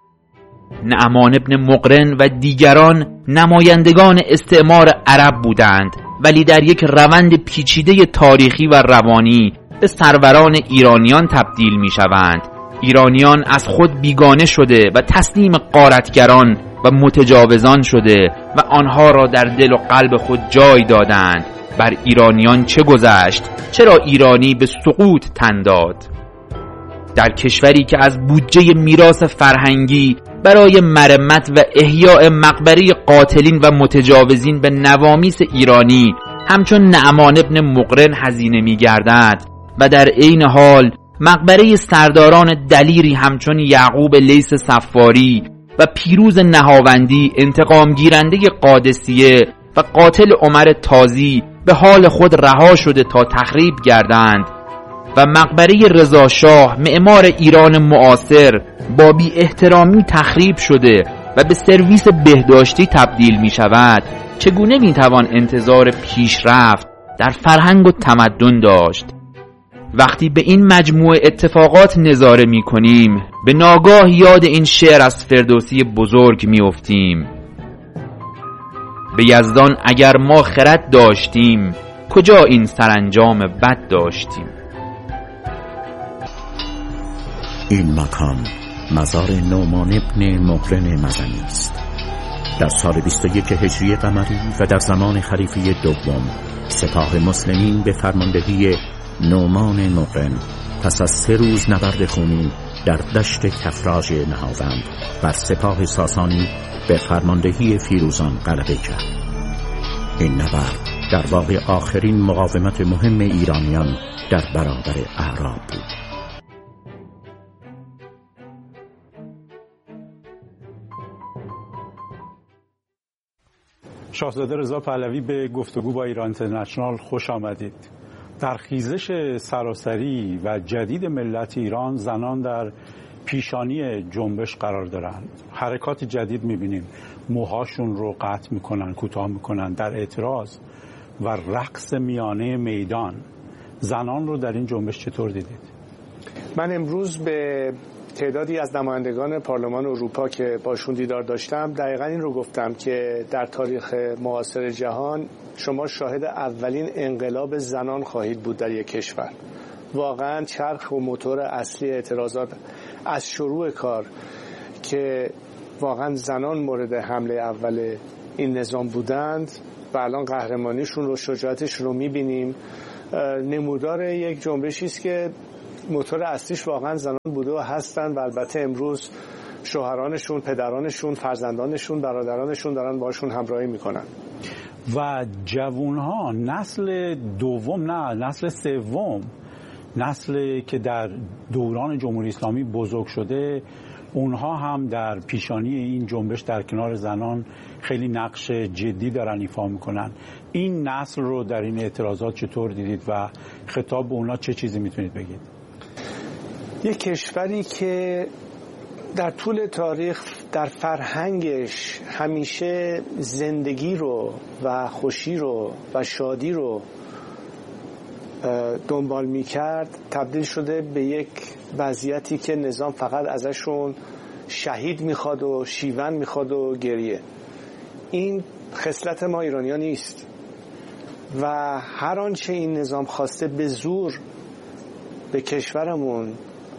نعمان ابن مقرن و دیگران نمایندگان استعمار عرب بودند، ولی در یک روند پیچیده تاریخی و روانی به سروران ایرانیان تبدیل می شوند. ایرانیان از خود بیگانه شده و تسلیم غارتگران و متجاوزان شده و آنها را در دل و قلب خود جای دادند. بر ایرانیان چه گذشت؟ چرا ایرانی به سقوط تن داد؟ در کشوری که از بودجه میراث فرهنگی برای مرمت و احیاء مقبره قاتلین و متجاوزین به نوامیس ایرانی همچون نعمان ابن مقرن هزینه می گردد و در عین حال مقبره سرداران دلیری همچون یعقوب لیث صفاری و پیروز نهاوندی انتقام گیرنده قادسیه و قاتل عمر تازی به حال خود رها شده تا تخریب گردند و مقبره رضا شاه معمار ایران معاصر با بی احترامی تخریب شده و به سرویس بهداشتی تبدیل می شود، چگونه می توان انتظار پیشرفت در فرهنگ و تمدن داشت؟ وقتی به این مجموعه اتفاقات نظاره می کنیم به ناگاه یاد این شعر از فردوسی بزرگ می افتیم: به یزدان اگر ما خرد داشتیم کجا این سرانجام بد داشتیم. این مکان مزار نعمان ابن مقرن مزنی است. در سال بیست و یک هجری قمری و در زمان خلیفه دوم سپاه مسلمین به فرماندهی نعمان مقرن پس از سه روز نبرد خونین در دشت کفراج نهاوند بر سپاه ساسانی به فرماندهی فیروزان غلبه کرد. این نبرد در واقع آخرین مقاومت مهم ایرانیان در برابر اعراب بود. شاهزاده رضا پهلوی به گفتگو با ایران اینترنشنال خوش آمدید. در خیزش سراسری و جدید ملت ایران زنان در پیشانی جنبش قرار دارن. حرکات جدید میبینیم، موهاشون رو قطع میکنن، کوتاه میکنن در اعتراض و رقص میانه میدان. زنان رو در این جنبش چطور دیدید؟ من امروز به تعدادی از نمایندگان پارلمان اروپا که باشون دیدار داشتم دقیقا این رو گفتم که در تاریخ معاصر جهان شما شاهد اولین انقلاب زنان خواهید بود در یک کشور. واقعا چرخ و موتور اصلی اعتراضات از شروع کار که واقعا زنان مورد حمله اول این نظام بودند و الان قهرمانیشون رو، شجاعتشون رو میبینیم. نمودار یک جنبشی است که موتور اصلیش واقعا زنان بوده و هستن و البته امروز شوهرانشون، پدرانشون، فرزندانشون، برادرانشون دارن باشون همراهی میکنن. و جوانها، نسل دوم، نه نسل سوم، نسلی که در دوران جمهوری اسلامی بزرگ شده، اونها هم در پیشانی این جنبش در کنار زنان خیلی نقش جدی دارن ایفا میکنن. این نسل رو در این اعتراضات چطور دیدید و خطاب به اونا چه چیزی میتونید بگید؟ یک کشوری که در طول تاریخ در فرهنگش همیشه زندگی رو و خوشی رو و شادی رو دنبال میکرد، تبدیل شده به یک وضعیتی که نظام فقط ازشون شهید میخواد و شیون میخواد و گریه. این خصلت ما ایرانی‌ها نیست و هر آنچه این نظام خواسته به زور به کشورمون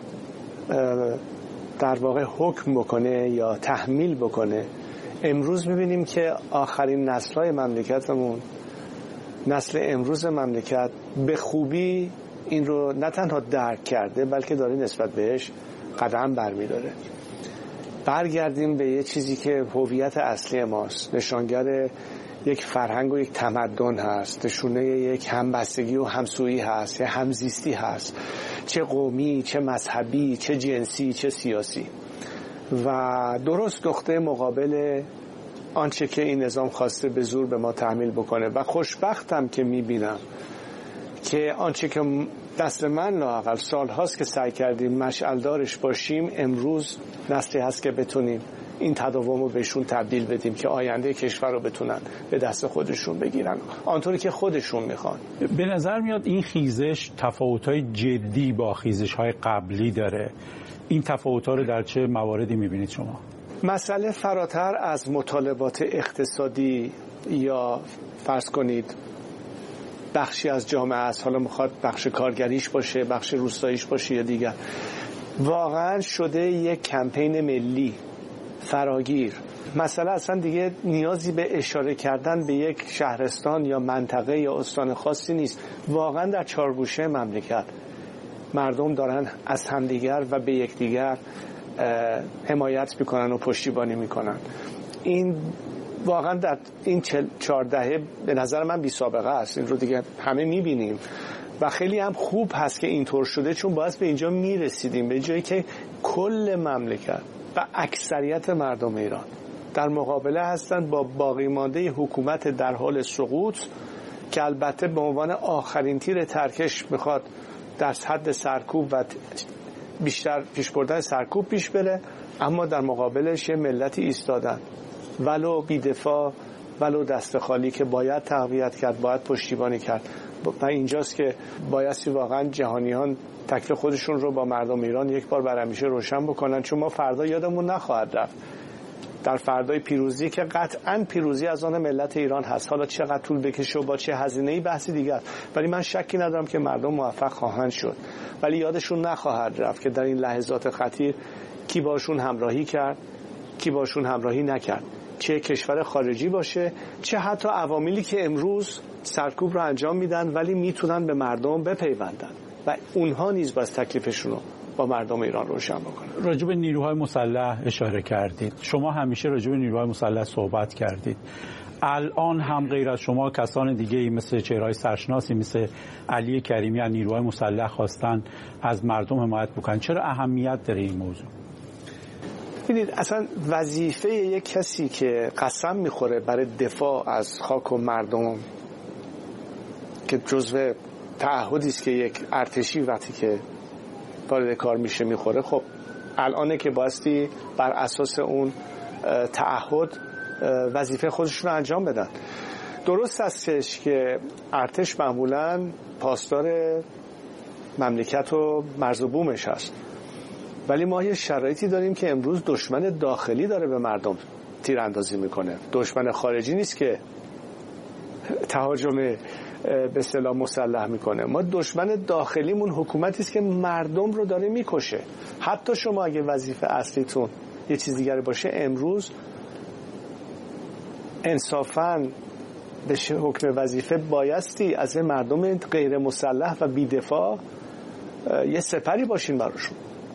در واقع حکم بکنه یا تحمیل بکنه، امروز میبینیم که آخرین نسل‌های مملکتمون، نسل امروز مملکت به خوبی این رو نه تنها درک کرده بلکه داره نسبت بهش قدم برمی‌داره. برگردیم به یه چیزی که هویت اصلی ماست، نشانگر یک فرهنگ و یک تمدن هست، نشونه یک همبستگی و همسویی هست، یا همزیستی هست، چه قومی، چه مذهبی، چه جنسی، چه سیاسی. و درست نقطه مقابل آنچه که این نظام خواسته به زور به ما تحمیل بکنه. و خوشبختم که میبینم که آنچه که دست من لااقل سال هاست که سعی کردیم مشعلدارش باشیم، امروز نسلی هست که بتونیم این تداوم رو بهشون تبدیل بدیم که آینده کشور رو بتونن به دست خودشون بگیرن آنطوری که خودشون میخوان. به نظر میاد این خیزش تفاوت‌های جدی با خیزش‌های قبلی داره. این تفاوت‌ها رو در چه مواردی میبینید شما؟ مسئله فراتر از مطالبات اقتصادی یا فرض کنید بخشی از جامعه است، حالا میخواد بخش کارگریش باشه، بخش روستاییش باشه یا دیگر، واقعا شده یک کمپین ملی فراگیر. مسئله اصلا دیگه نیازی به اشاره کردن به یک شهرستان یا منطقه یا استان خاصی نیست. واقعا در چارگوشه مملکت مردم دارن از همدیگر و به یکدیگر حمایت میکنن و پشتیبانی میکنن. این واقعا در این چهار دهه به نظر من بی سابقه است. این رو دیگه همه میبینیم و خیلی هم خوب هست که اینطور شده، چون باعث به اینجا میرسیدیم، به جایی که کل مملکت و اکثریت مردم ایران در مقابله هستند با باقی مانده حکومت در حال سقوط که البته به عنوان آخرین تیر ترکش میخواد در حد سرکوب و بیشتر پیش بردن سرکوب پیش بره، اما در مقابلش یه ملتی ایستادن ولو بی‌دفاع ولو دست خالی که باید تقویت کرد، باید پشتیبانی کرد. و اینجاست که بایستی واقعا جهانیان تکلیف خودشون رو با مردم ایران یک بار بر همیشه روشن بکنن، چون ما فردا یادمون نخواهد رفت. در فردای پیروزی که قطعاً پیروزی از آن ملت ایران هست، حالا چقدر طول بکشه و با چه هزینه‌ای بحثی دیگر، ولی من شکی ندارم که مردم موفق خواهند شد. ولی یادشون نخواهد رفت که در این لحظات خطیر کی باشون همراهی کرد، کی باشون همراهی نکرد، چه کشور خارجی باشه، چه حتی عواملی که امروز سرکوب رو انجام میدن ولی میتونن به مردم بپیوندن و اونها نیز باز تکلیفشون رو با مردم ایران روشن بکنن. راجع به نیروهای مسلح اشاره کردید. شما همیشه راجع به نیروهای مسلح صحبت کردید. الان هم غیر از شما کسان دیگه‌ای مثل چهره‌های سرشناسی مثل علی کریمی از نیروهای مسلح خواستن از مردم حمایت بکنن. چرا اهمیت داره این موضوع؟ ببینید اصلا وظیفه یک کسی که قسم میخوره برای دفاع از خاک و مردم که جزو تعهدی است که یک ارتشی وقتی که وارد کار میشه میخوره. خب الانه که بایستی بر اساس اون تعهد وظیفه خودشون رو انجام بدن. درست هستش که ارتش معمولاً پاسدار مملکت و مرز و بومش هست، ولی ما یه شرایطی داریم که امروز دشمن داخلی داره به مردم تیراندازی میکنه، دشمن خارجی نیست که تهاجم به اصطلاح مسلح میکنه. ما دشمن داخلیمون حکومتی است که مردم رو داره میکشه. حتی شما اگه وظیفه اصلیتون یه چیز دیگری باشه، امروز انصافاً به حکم وظیفه بایستی از مردم غیر مسلح و بی‌دفاع یه سپری باشین براشون.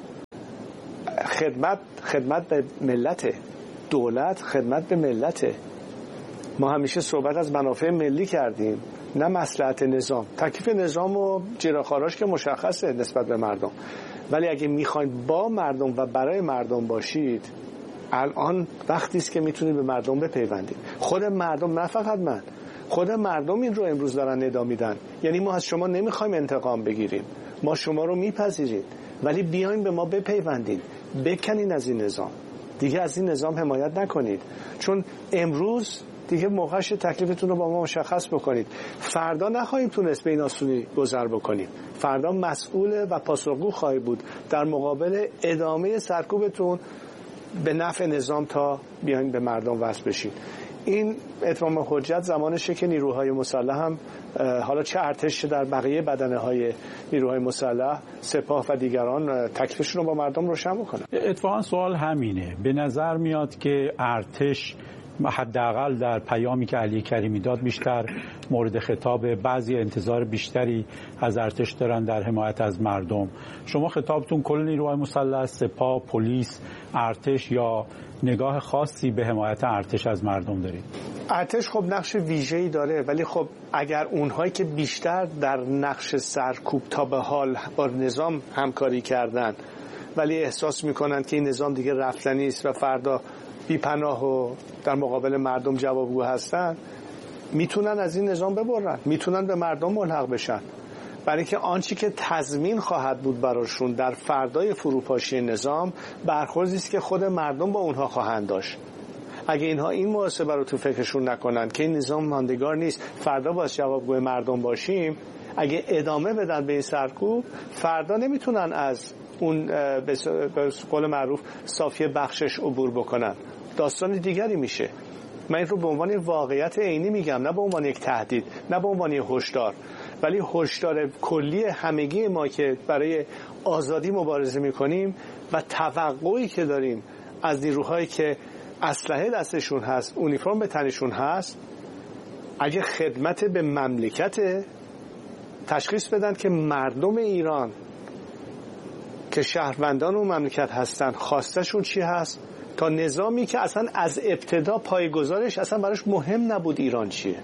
خدمت خدمت به ملت، دولت خدمت به ملت. ما همیشه صحبت از منافع ملی کردیم، نه مصلحت نظام. تکلیف نظام و جیره‌خواراش که مشخصه نسبت به مردم، ولی اگه میخواید با مردم و برای مردم باشید، الان وقتی است که میتونید به مردم بپیوندید. خود مردم، نه فقط من، خود مردم این رو امروز دارن ندا میدن. یعنی ما از شما نمیخوایم انتقام بگیریم، ما شما رو میپذیریم، ولی بیاین به ما بپیوندید، بکنین از این نظام، دیگه از این نظام حمایت نکنید، چون امروز دیگه موقعش تکلیفتون رو با ما مشخص بکنید. فردا نخواهیم تونست به این آسونی گذر بکنیم، فردا مسئول و پاسخگو خواهی بود در مقابل ادامه سرکوبتون به نفع نظام تا بیاین به مردم وصل بشید. این اتمام حجت زمانشه که نیروهای مسلح هم، حالا چه ارتش در بقیه بدنه های نیروهای مسلح، سپاه و دیگران، تکلیفشون رو با مردم روشن بکنن. اتفاقا سوال همینه. به نظر میاد که ارتش حداقل در پیامی که علی کریمی داد بیشتر مورد خطاب، بعضی انتظار بیشتری از ارتش دارن در حمایت از مردم. شما خطابتون کل نیروهای مسلح، سپاه، پلیس، ارتش، یا نگاه خاصی به حمایت ارتش از مردم دارید؟ ارتش خب نقش ویژه‌ای داره، ولی خب اگر اونهایی که بیشتر در نقش سرکوب تا به حال با نظام همکاری کردن ولی احساس میکنن که این نظام دیگه رفتنی است و فردا بی‌پناه و در مقابل مردم جوابگو هستن، میتونن از این نظام ببرن، میتونن به مردم ملحق بشن، برای اینکه آنچه که تضمین خواهد بود براشون در فردای فروپاشی نظام برخوردی است که خود مردم با اونها خواهند داشت. اگه اینها این محاسبه رو تو فکرشون نکنن که این نظام ماندگار نیست، فردا باید جوابگوی مردم باشیم، اگه ادامه بدن به این سرکوب، فردا نمیتونن از اون به قول معروف صافی بخشش عبور بکنن، داستان دیگری میشه. من این رو به عنوان واقعیت عینی میگم، نه به عنوان یک تهدید، نه به عنوان یک هشدار، ولی هشدار کلی همگی ما که برای آزادی مبارزه میکنیم و توقعی که داریم از نیروهایی که اسلحه دستشون هست، اونیفرم به تنشون هست، اگه خدمت به مملکت، تشخیص بدن که مردم ایران که شهروندان اون مملکت هستن خواستشون چی هست، تا نظامی که اصلا از ابتدا پایه‌گذارش اصلا براش مهم نبود ایران چیه.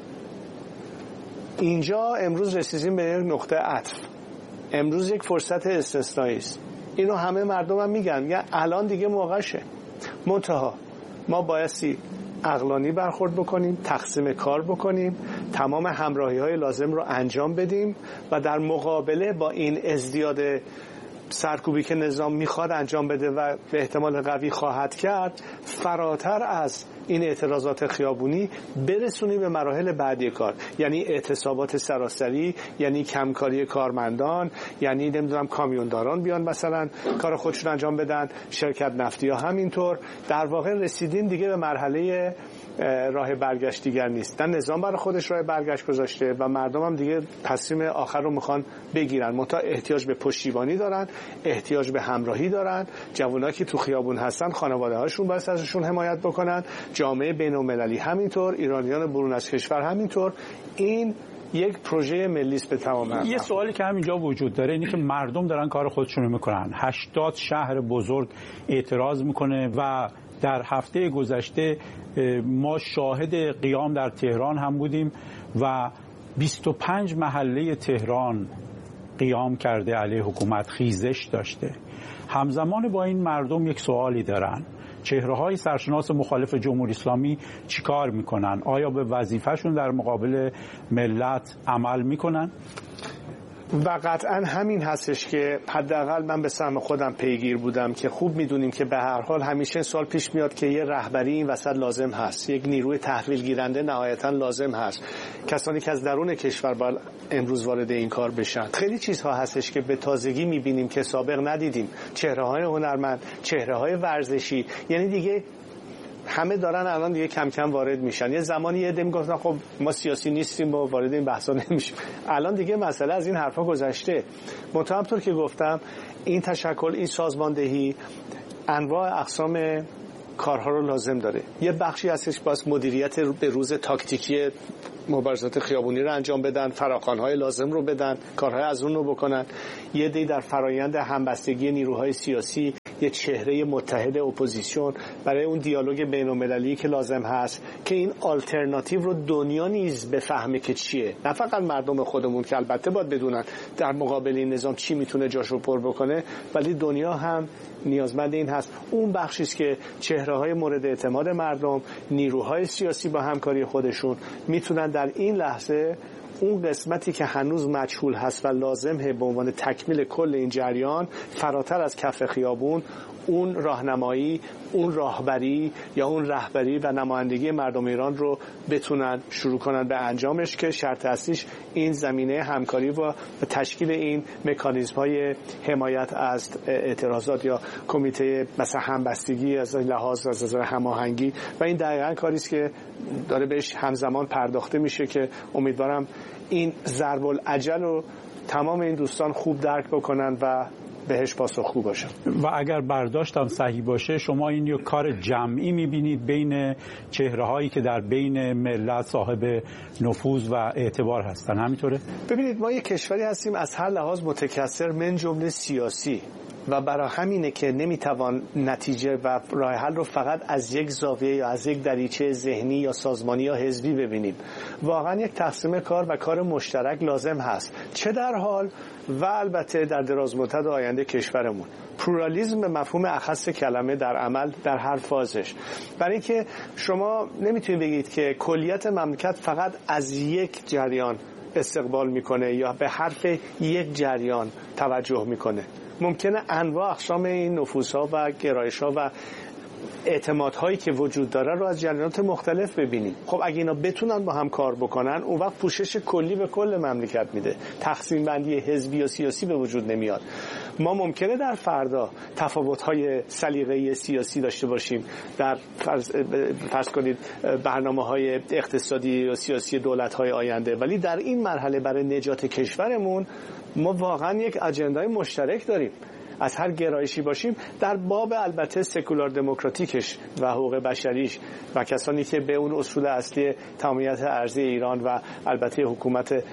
اینجا امروز رسیدیم به یک نقطه عطف، امروز یک فرصت استثنایی است. اینو همه مردم هم میگن، میگن الان دیگه موقعشه. منتها ما بایستی عقلانی برخورد بکنیم، تقسیم کار بکنیم، تمام همراهی های لازم رو انجام بدیم و در مقابله با این ازدیاد سرکوبی که نظام میخواد انجام بده و به احتمال قوی خواهد کرد، فراتر از این اعتراضات خیابونی برسونی به مراحل بعدی کار، یعنی اعتصابات سراسری، یعنی کمکاری کارمندان، یعنی نمیدونم کامیونداران بیان مثلا کار خودشون انجام بدن، شرکت نفتی ها همینطور. در واقع رسیدیم دیگه به مرحله راه برگشت دیگر نیست، نه نظام برای خودش راه برگشت گذاشته و مردم هم دیگه تصمیم آخر رو میخوان بگیرن. منتها احتیاج به پشتیبانی دارن، احتیاج به همراهی دارن. جوانایی که تو خیابون هستن خانواده هاشون باید ازشون حمایت بکنن، جامعه بین‌المللی همینطور، ایرانیان برون از کشور همینطور. این یک پروژه ملی است به تمام. یه سوالی که همینجا وجود داره اینه که مردم دارن کار خودشونو میکنن. هشتاد شهر بزرگ اعتراض میکنه و در هفته گذشته ما شاهد قیام در تهران هم بودیم و بیست و پنج محله تهران قیام کرده علیه حکومت، خیزش داشته. همزمان با این مردم یک سوالی دارن: چهره‌های سرشناس مخالف جمهوری اسلامی چیکار میکنن؟ آیا به وظیفه‌شون در مقابل ملت عمل میکنن؟ و قطعا همین هستش که حداقل من به سهم خودم پیگیر بودم که خوب میدونیم که به هر حال همیشه سوال پیش میاد که یه رهبری این وسط لازم هست، یک نیروی تحویل گیرنده نهایتا لازم هست، کسانی که از درون کشور باید امروز وارد این کار بشن. خیلی چیزها هستش که به تازگی میبینیم که سابق ندیدیم، چهره‌های هنرمند، چهره‌های ورزشی، یعنی دیگه همه دارن الان دیگه کم کم وارد میشن. یه زمانی یه عده میگفتن خب ما سیاسی نیستیم و وارد این بحثا نمیشیم. الان دیگه مسئله از این حرفا گذشته. منتها همونطور که گفتم این تشکل، این سازماندهی انواع اقسام کارها رو لازم داره. یه بخشی هستش باز مدیریت به روز تاکتیکی مبارزات خیابونی رو انجام بدن، فراخوان‌های لازم رو بدن، کارهای از اون رو بکنن. یه دی در فرایند همبستگی نیروهای سیاسی، یه چهره متحد اپوزیسیون برای اون دیالوگ بین‌المللی که لازم هست که این آلترناتیو رو دنیا نیز بفهمه که چیه، نه فقط مردم خودمون که البته باید بدونن در مقابل این نظام چی میتونه جاشو پر بکنه، ولی دنیا هم نیازمند این هست. اون بخشی است که چهره‌های مورد اعتماد مردم، نیروهای سیاسی با همکاری خودشون میتونن در این لحظه اون قسمتی که هنوز مجهول هست و لازمه به عنوان تکمیل کل این جریان فراتر از کف خیابون، اون راهنمایی، اون راهبری یا اون رهبری و نمایندگی مردم ایران رو بتونن شروع کنن به انجامش، که شرط اصلیش این زمینه همکاری و تشکیل این مکانیزم‌های حمایت از اعتراضات یا کمیته مثلا همبستگی از لحاظ از نظر هماهنگی، و این دقیقاً کاری است که داره بهش همزمان پرداخته میشه که امیدوارم این ضرب الاجل رو تمام این دوستان خوب درک بکنن و بهش پاسخگو باشن. و اگر برداشتم صحیح باشه شما این یک کار جمعی میبینید بین چهره‌هایی که در بین ملت صاحب نفوذ و اعتبار هستن، همینطوره؟ ببینید ما یک کشوری هستیم از هر لحاظ متکثر من جمله سیاسی، و برای همینه که نمیتوان نتیجه و راه حل رو فقط از یک زاویه یا از یک دریچه ذهنی یا سازمانی یا حزبی ببینیم. واقعا یک تقسیم کار و کار مشترک لازم هست، چه در حال و البته در دراز مدت آینده کشورمون. پلورالیسم به مفهوم اخص کلمه در عمل در هر فازش، برای اینکه شما نمیتونید بگید که کلیت مملکت فقط از یک جریان استقبال میکنه یا به حرف یک جریان توجه میکنه. ممکنه انواع اقسام این نفوذها و گرایش‌ها و اعتمادهایی که وجود داره رو از جریانات مختلف ببینیم. خب اگه اینا بتونن با هم کار بکنن، اون وقت پوشش کلی به کل مملکت میده، تقسیم بندی حزبی و سیاسی به وجود نمیاد. ما ممکنه در فردا تفاوت‌های سلیقه‌ای سیاسی داشته باشیم در فرض, فرض کنید برنامه‌های اقتصادی و سیاسی دولت‌های آینده، ولی در این مرحله برای نجات کشورمون ما واقعا یک اجندای مشترک داریم. از هر گرایشی باشیم، در باب البته سکولار دموکراتیکش و حقوق بشریش و کسانی که به اون اصول اصلی تمامیت ارضی ایران و البته حکومت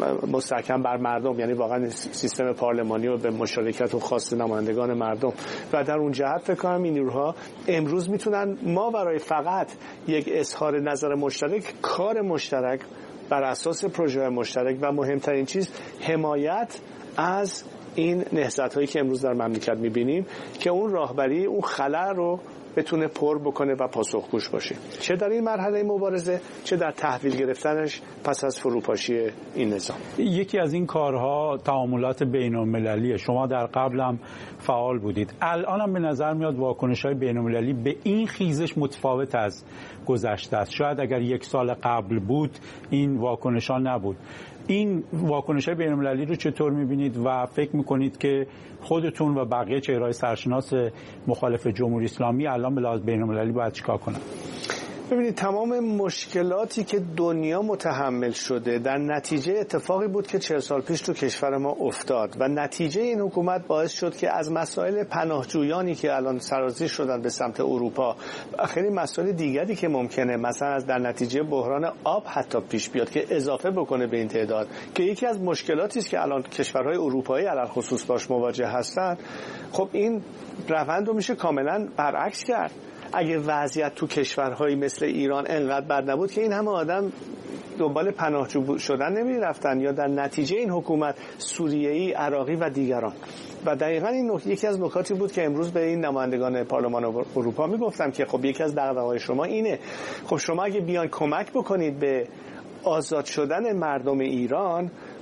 مستحکم بر مردم، یعنی واقعا سیستم پارلمانی و به مشارکت و خواست نمایندگان مردم، و در اون جهت فکر کنم این نیروها امروز میتونن ما برای فقط یک اظهار نظر مشترک، کار مشترک بر اساس پروژه مشترک و مهمترین چیز حمایت از این نهضت‌هایی که امروز در مملکت می‌بینیم، که اون راهبری اون خلأ رو بتونه پر بکنه و پاسخگوش باشه، چه در این مرحله مبارزه، چه در تحویل گرفتنش پس از فروپاشی این نظام. یکی از این کارها تعاملات بین‌المللیه. شما در قبل هم فعال بودید. الان هم به نظر میاد واکنش‌های بین‌المللی به این خیزش متفاوت از گذشته است. شاید اگر یک سال قبل بود این واکنش‌ها نبود. این واکنش‌های بین‌المللی رو چطور می‌بینید و فکر می‌کنید که خودتون و بقیه چهره‌های سرشناس مخالف جمهوری اسلامی الان به لحاظ بین‌المللی باید چیکار کنن؟ ببینید تمام مشکلاتی که دنیا متحمل شده در نتیجه اتفاقی بود که چهل سال پیش تو کشور ما افتاد، و نتیجه این حکومت باعث شد که از مسائل پناهجویانی که الان سرازیر شدن به سمت اروپا و خیلی مسائل دیگری که ممکنه مثلا از در نتیجه بحران آب حتی پیش بیاد که اضافه بکنه به این تعداد، که یکی از مشکلاتی است که الان کشورهای اروپایی علل خصوص باش مواجه هستند. خب این روند رو میشه کاملا برعکس کرد. اگه وضعیت تو کشورهایی مثل ایران انقدر بد نبود که این همه آدم دنبال پناهجو شدن نمی رفتن، یا در نتیجه این حکومت سوریه‌ای، عراقی و دیگران. و دقیقاً این نکته یکی از نکاتی بود که امروز به این نمایندگان پارلمان اروپا میگفتم که خب یکی از دغدغه‌های شما اینه، خب شما اگه بیان کمک بکنید به آزاد شدن مردم ایران،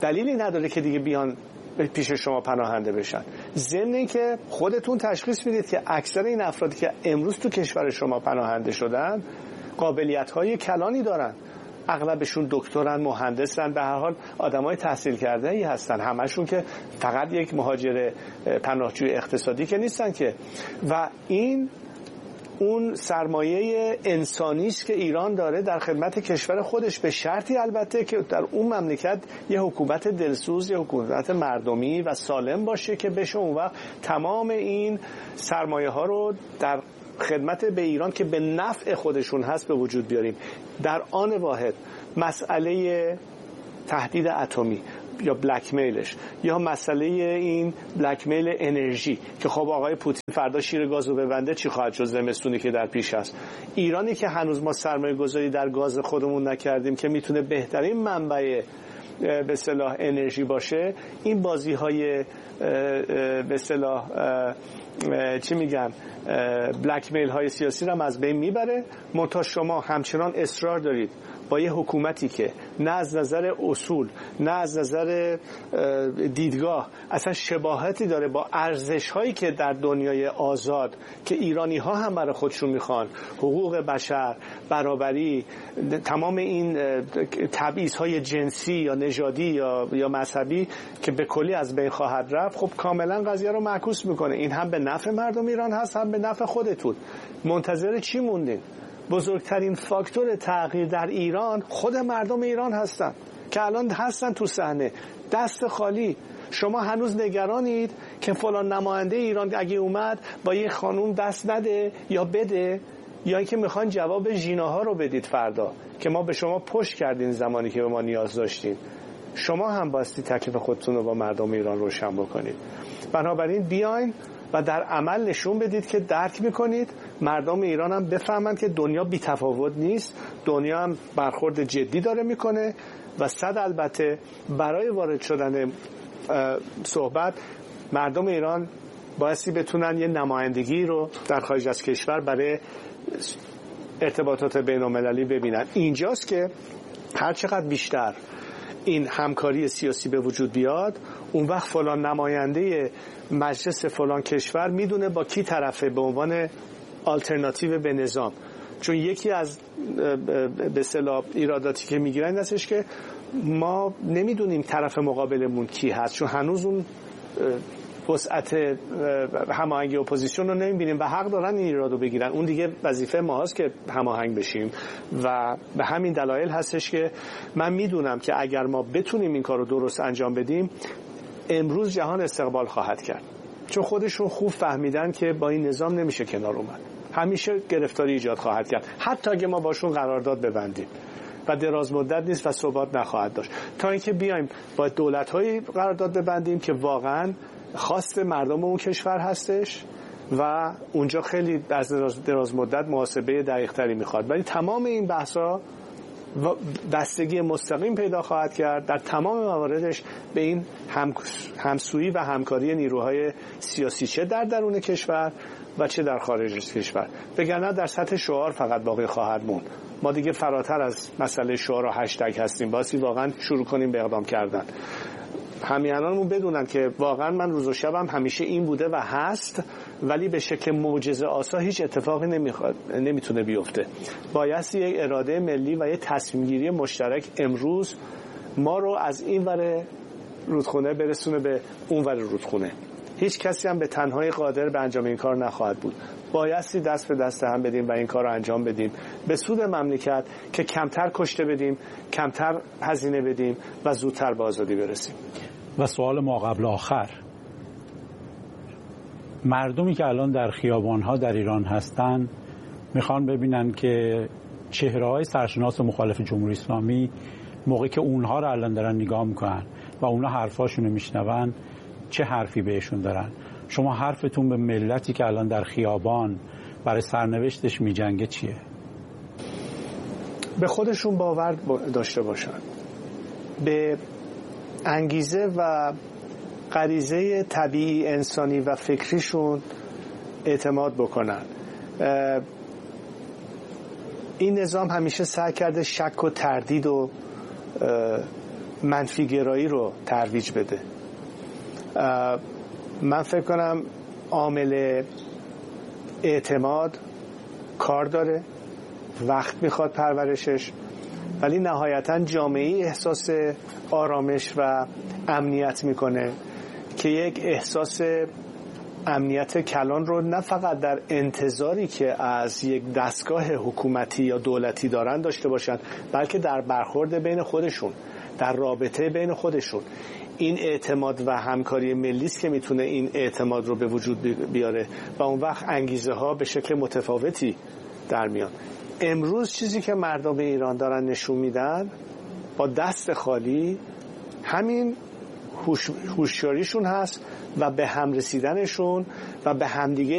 دلیلی نداره که دیگه بیان پیش شما پناهنده بشن. ضمن اینکه خودتون تشخیص میدید که اکثر این افرادی که امروز تو کشور شما پناهنده شدن قابلیت‌های کلانی دارن، اغلبشون دکترن، مهندسن، به هر حال آدمای تحصیل کرده ای هستن، همشون که فقط یک مهاجر پناهجوی اقتصادی که نیستن که. و این اون سرمایه انسانی است که ایران داره در خدمت کشور خودش، به شرطی البته که در اون مملکت یه حکومت دلسوز، یه حکومت مردمی و سالم باشه که بشه اون وقت تمام این سرمایه ها رو در خدمت به ایران که به نفع خودشون هست به وجود بیاریم. در آن واحد مسئله تهدید اتمی یا بلک میلش یا مسئله این بلک میل انرژی که خب آقای پوتین فردا شیر گازو ببنده چی خواهد شد زمستونی که در پیش است. ایرانی که هنوز ما سرمایه گذاری در گاز خودمون نکردیم که میتونه بهترین منبع به اصطلاح انرژی باشه، این بازی های به اصطلاح چی میگن بلک میل های سیاسی رو از بین میبره. منتها شما همچنان اصرار دارید با یه حکومتی که نه از نظر اصول نه از نظر دیدگاه اصلا شباهتی داره با ارزش هایی که در دنیای آزاد که ایرانی ها هم برای خودشون میخوان، حقوق بشر، برابری، تمام این تبعیض های جنسی یا نژادی یا یا مذهبی که به کلی از بین خواهد رفت، خب کاملا قضیه رو معکوس میکنه. این هم به نفع مردم ایران هست هم به نفع خودتون. منتظر چی موندین؟ بزرگترین فاکتور تغییر در ایران خود مردم ایران هستن که الان هستن تو صحنه دست خالی. شما هنوز نگرانید که فلان نماینده ایران اگه اومد با یه خانوم دست نده یا بده، یا اینکه میخوان جواب ژیناها رو بدید فردا که ما به شما پشت کردین زمانی که به ما نیاز داشتین. شما هم باستی تکلیف خودتون رو با مردم ایران روشن بکنید. بنابراین بیاین و در عمل نشون بدید که درک میکنید، مردم ایران هم بفهمند که دنیا بی تفاوت نیست، دنیا هم برخورد جدی داره میکنه و صد البته برای وارد شدن صحبت مردم ایران بایستی بتونن یه نمایندگی رو در خارج از کشور برای ارتباطات بین المللی ببینن. اینجاست که هر چقدر بیشتر این همکاری سیاسی به وجود بیاد، اون وقت فلان نماینده مجلس فلان کشور میدونه با کی طرفه به عنوان آلترناتیو به نظام. چون یکی از به اصطلاح ایراداتی که میگیرن این هستش که ما نمیدونیم طرف مقابلمون کی هست، چون هنوز اون وسعت هماهنگی اپوزیسیون رو نمیبینیم و حق دارن این ایرادو بگیرن. اون دیگه وظیفه ما هست که هماهنگ بشیم و به همین دلایل هستش که من میدونم که اگر ما بتونیم این کار رو درست انجام بدیم امروز جهان استقبال خواهد کرد، چون خودشون خوب فهمیدن که با این نظام نمیشه کنار اومد، همیشه گرفتاری ایجاد خواهد کرد حتی اگه ما باشون قرارداد ببندیم و دراز مدت نیست و ثبات نخواهد داشت. تا اینکه بیایم با دولت‌های قرارداد ببندیم که واقعاً خواست مردم اون کشور هستش و اونجا خیلی از دراز مدت محاسبه دقیق‌تری میخواد. ولی تمام این بحث‌ها بستگی مستقیم پیدا خواهد کرد در تمام مواردش به این هم همسویی و همکاری نیروهای سیاسی، چه در درون کشور و چه در خارج از کشور. وگرنه در سطح شعار فقط باقی خواهد موند. ما دیگه فراتر از مسئله شعار و هشتگ هستیم، باسی واقعا شروع کنیم به اقدام کردن. همیهنانمون بدونن که واقعا من روز و شبم همیشه این بوده و هست، ولی به شکل معجزه آسا هیچ اتفاقی نمیخواد نمیتونه بیفته. بایستی یک اراده ملی و یک تصمیم گیری مشترک امروز ما رو از این ور رودخونه برسونه به اون ور رودخونه. هیچ کسی هم به تنهایی قادر به انجام این کار نخواهد بود. بایستی دست به دست هم بدیم و این کار رو انجام بدیم به سود مملکت که کمتر کشته بدیم، کمتر هزینه بدیم و زودتر به آزادی برسیم. و سوال ما قبل آخر، مردمی که الان در خیابان‌ها در ایران هستن میخوان ببینن که چهره‌های سرشناس مخالف جمهوری اسلامی موقعی که اونها رو الان دارن نگاه میکنن و اونها حرفاشون رو میشنون چه حرفی بهشون دارن. شما حرفتون به ملتی که الان در خیابان برای سرنوشتش میجنگه چیه؟ به خودشون باور داشته باشن، به انگیزه و غریزه طبیعی انسانی و فکریشون اعتماد بکنن. این نظام همیشه سعی کرده شک و تردید و منفیگرایی رو ترویج بده. من فکر کنم عامل اعتماد کار داره، وقت میخواد پرورشش، ولی نهایتا جامعه احساس آرامش و امنیت میکنه که یک احساس امنیت کلان رو نه فقط در انتظاری که از یک دستگاه حکومتی یا دولتی دارن داشته باشن، بلکه در برخورد بین خودشون، در رابطه بین خودشون. این اعتماد و همکاری ملی است که میتونه این اعتماد رو به وجود بیاره و اون وقت انگیزه ها به شکل متفاوتی در میان. امروز چیزی که مردم ایران دارن نشون میدن با دست خالی همین هوشیاریشون هست و به هم رسیدنشون و به همدیگه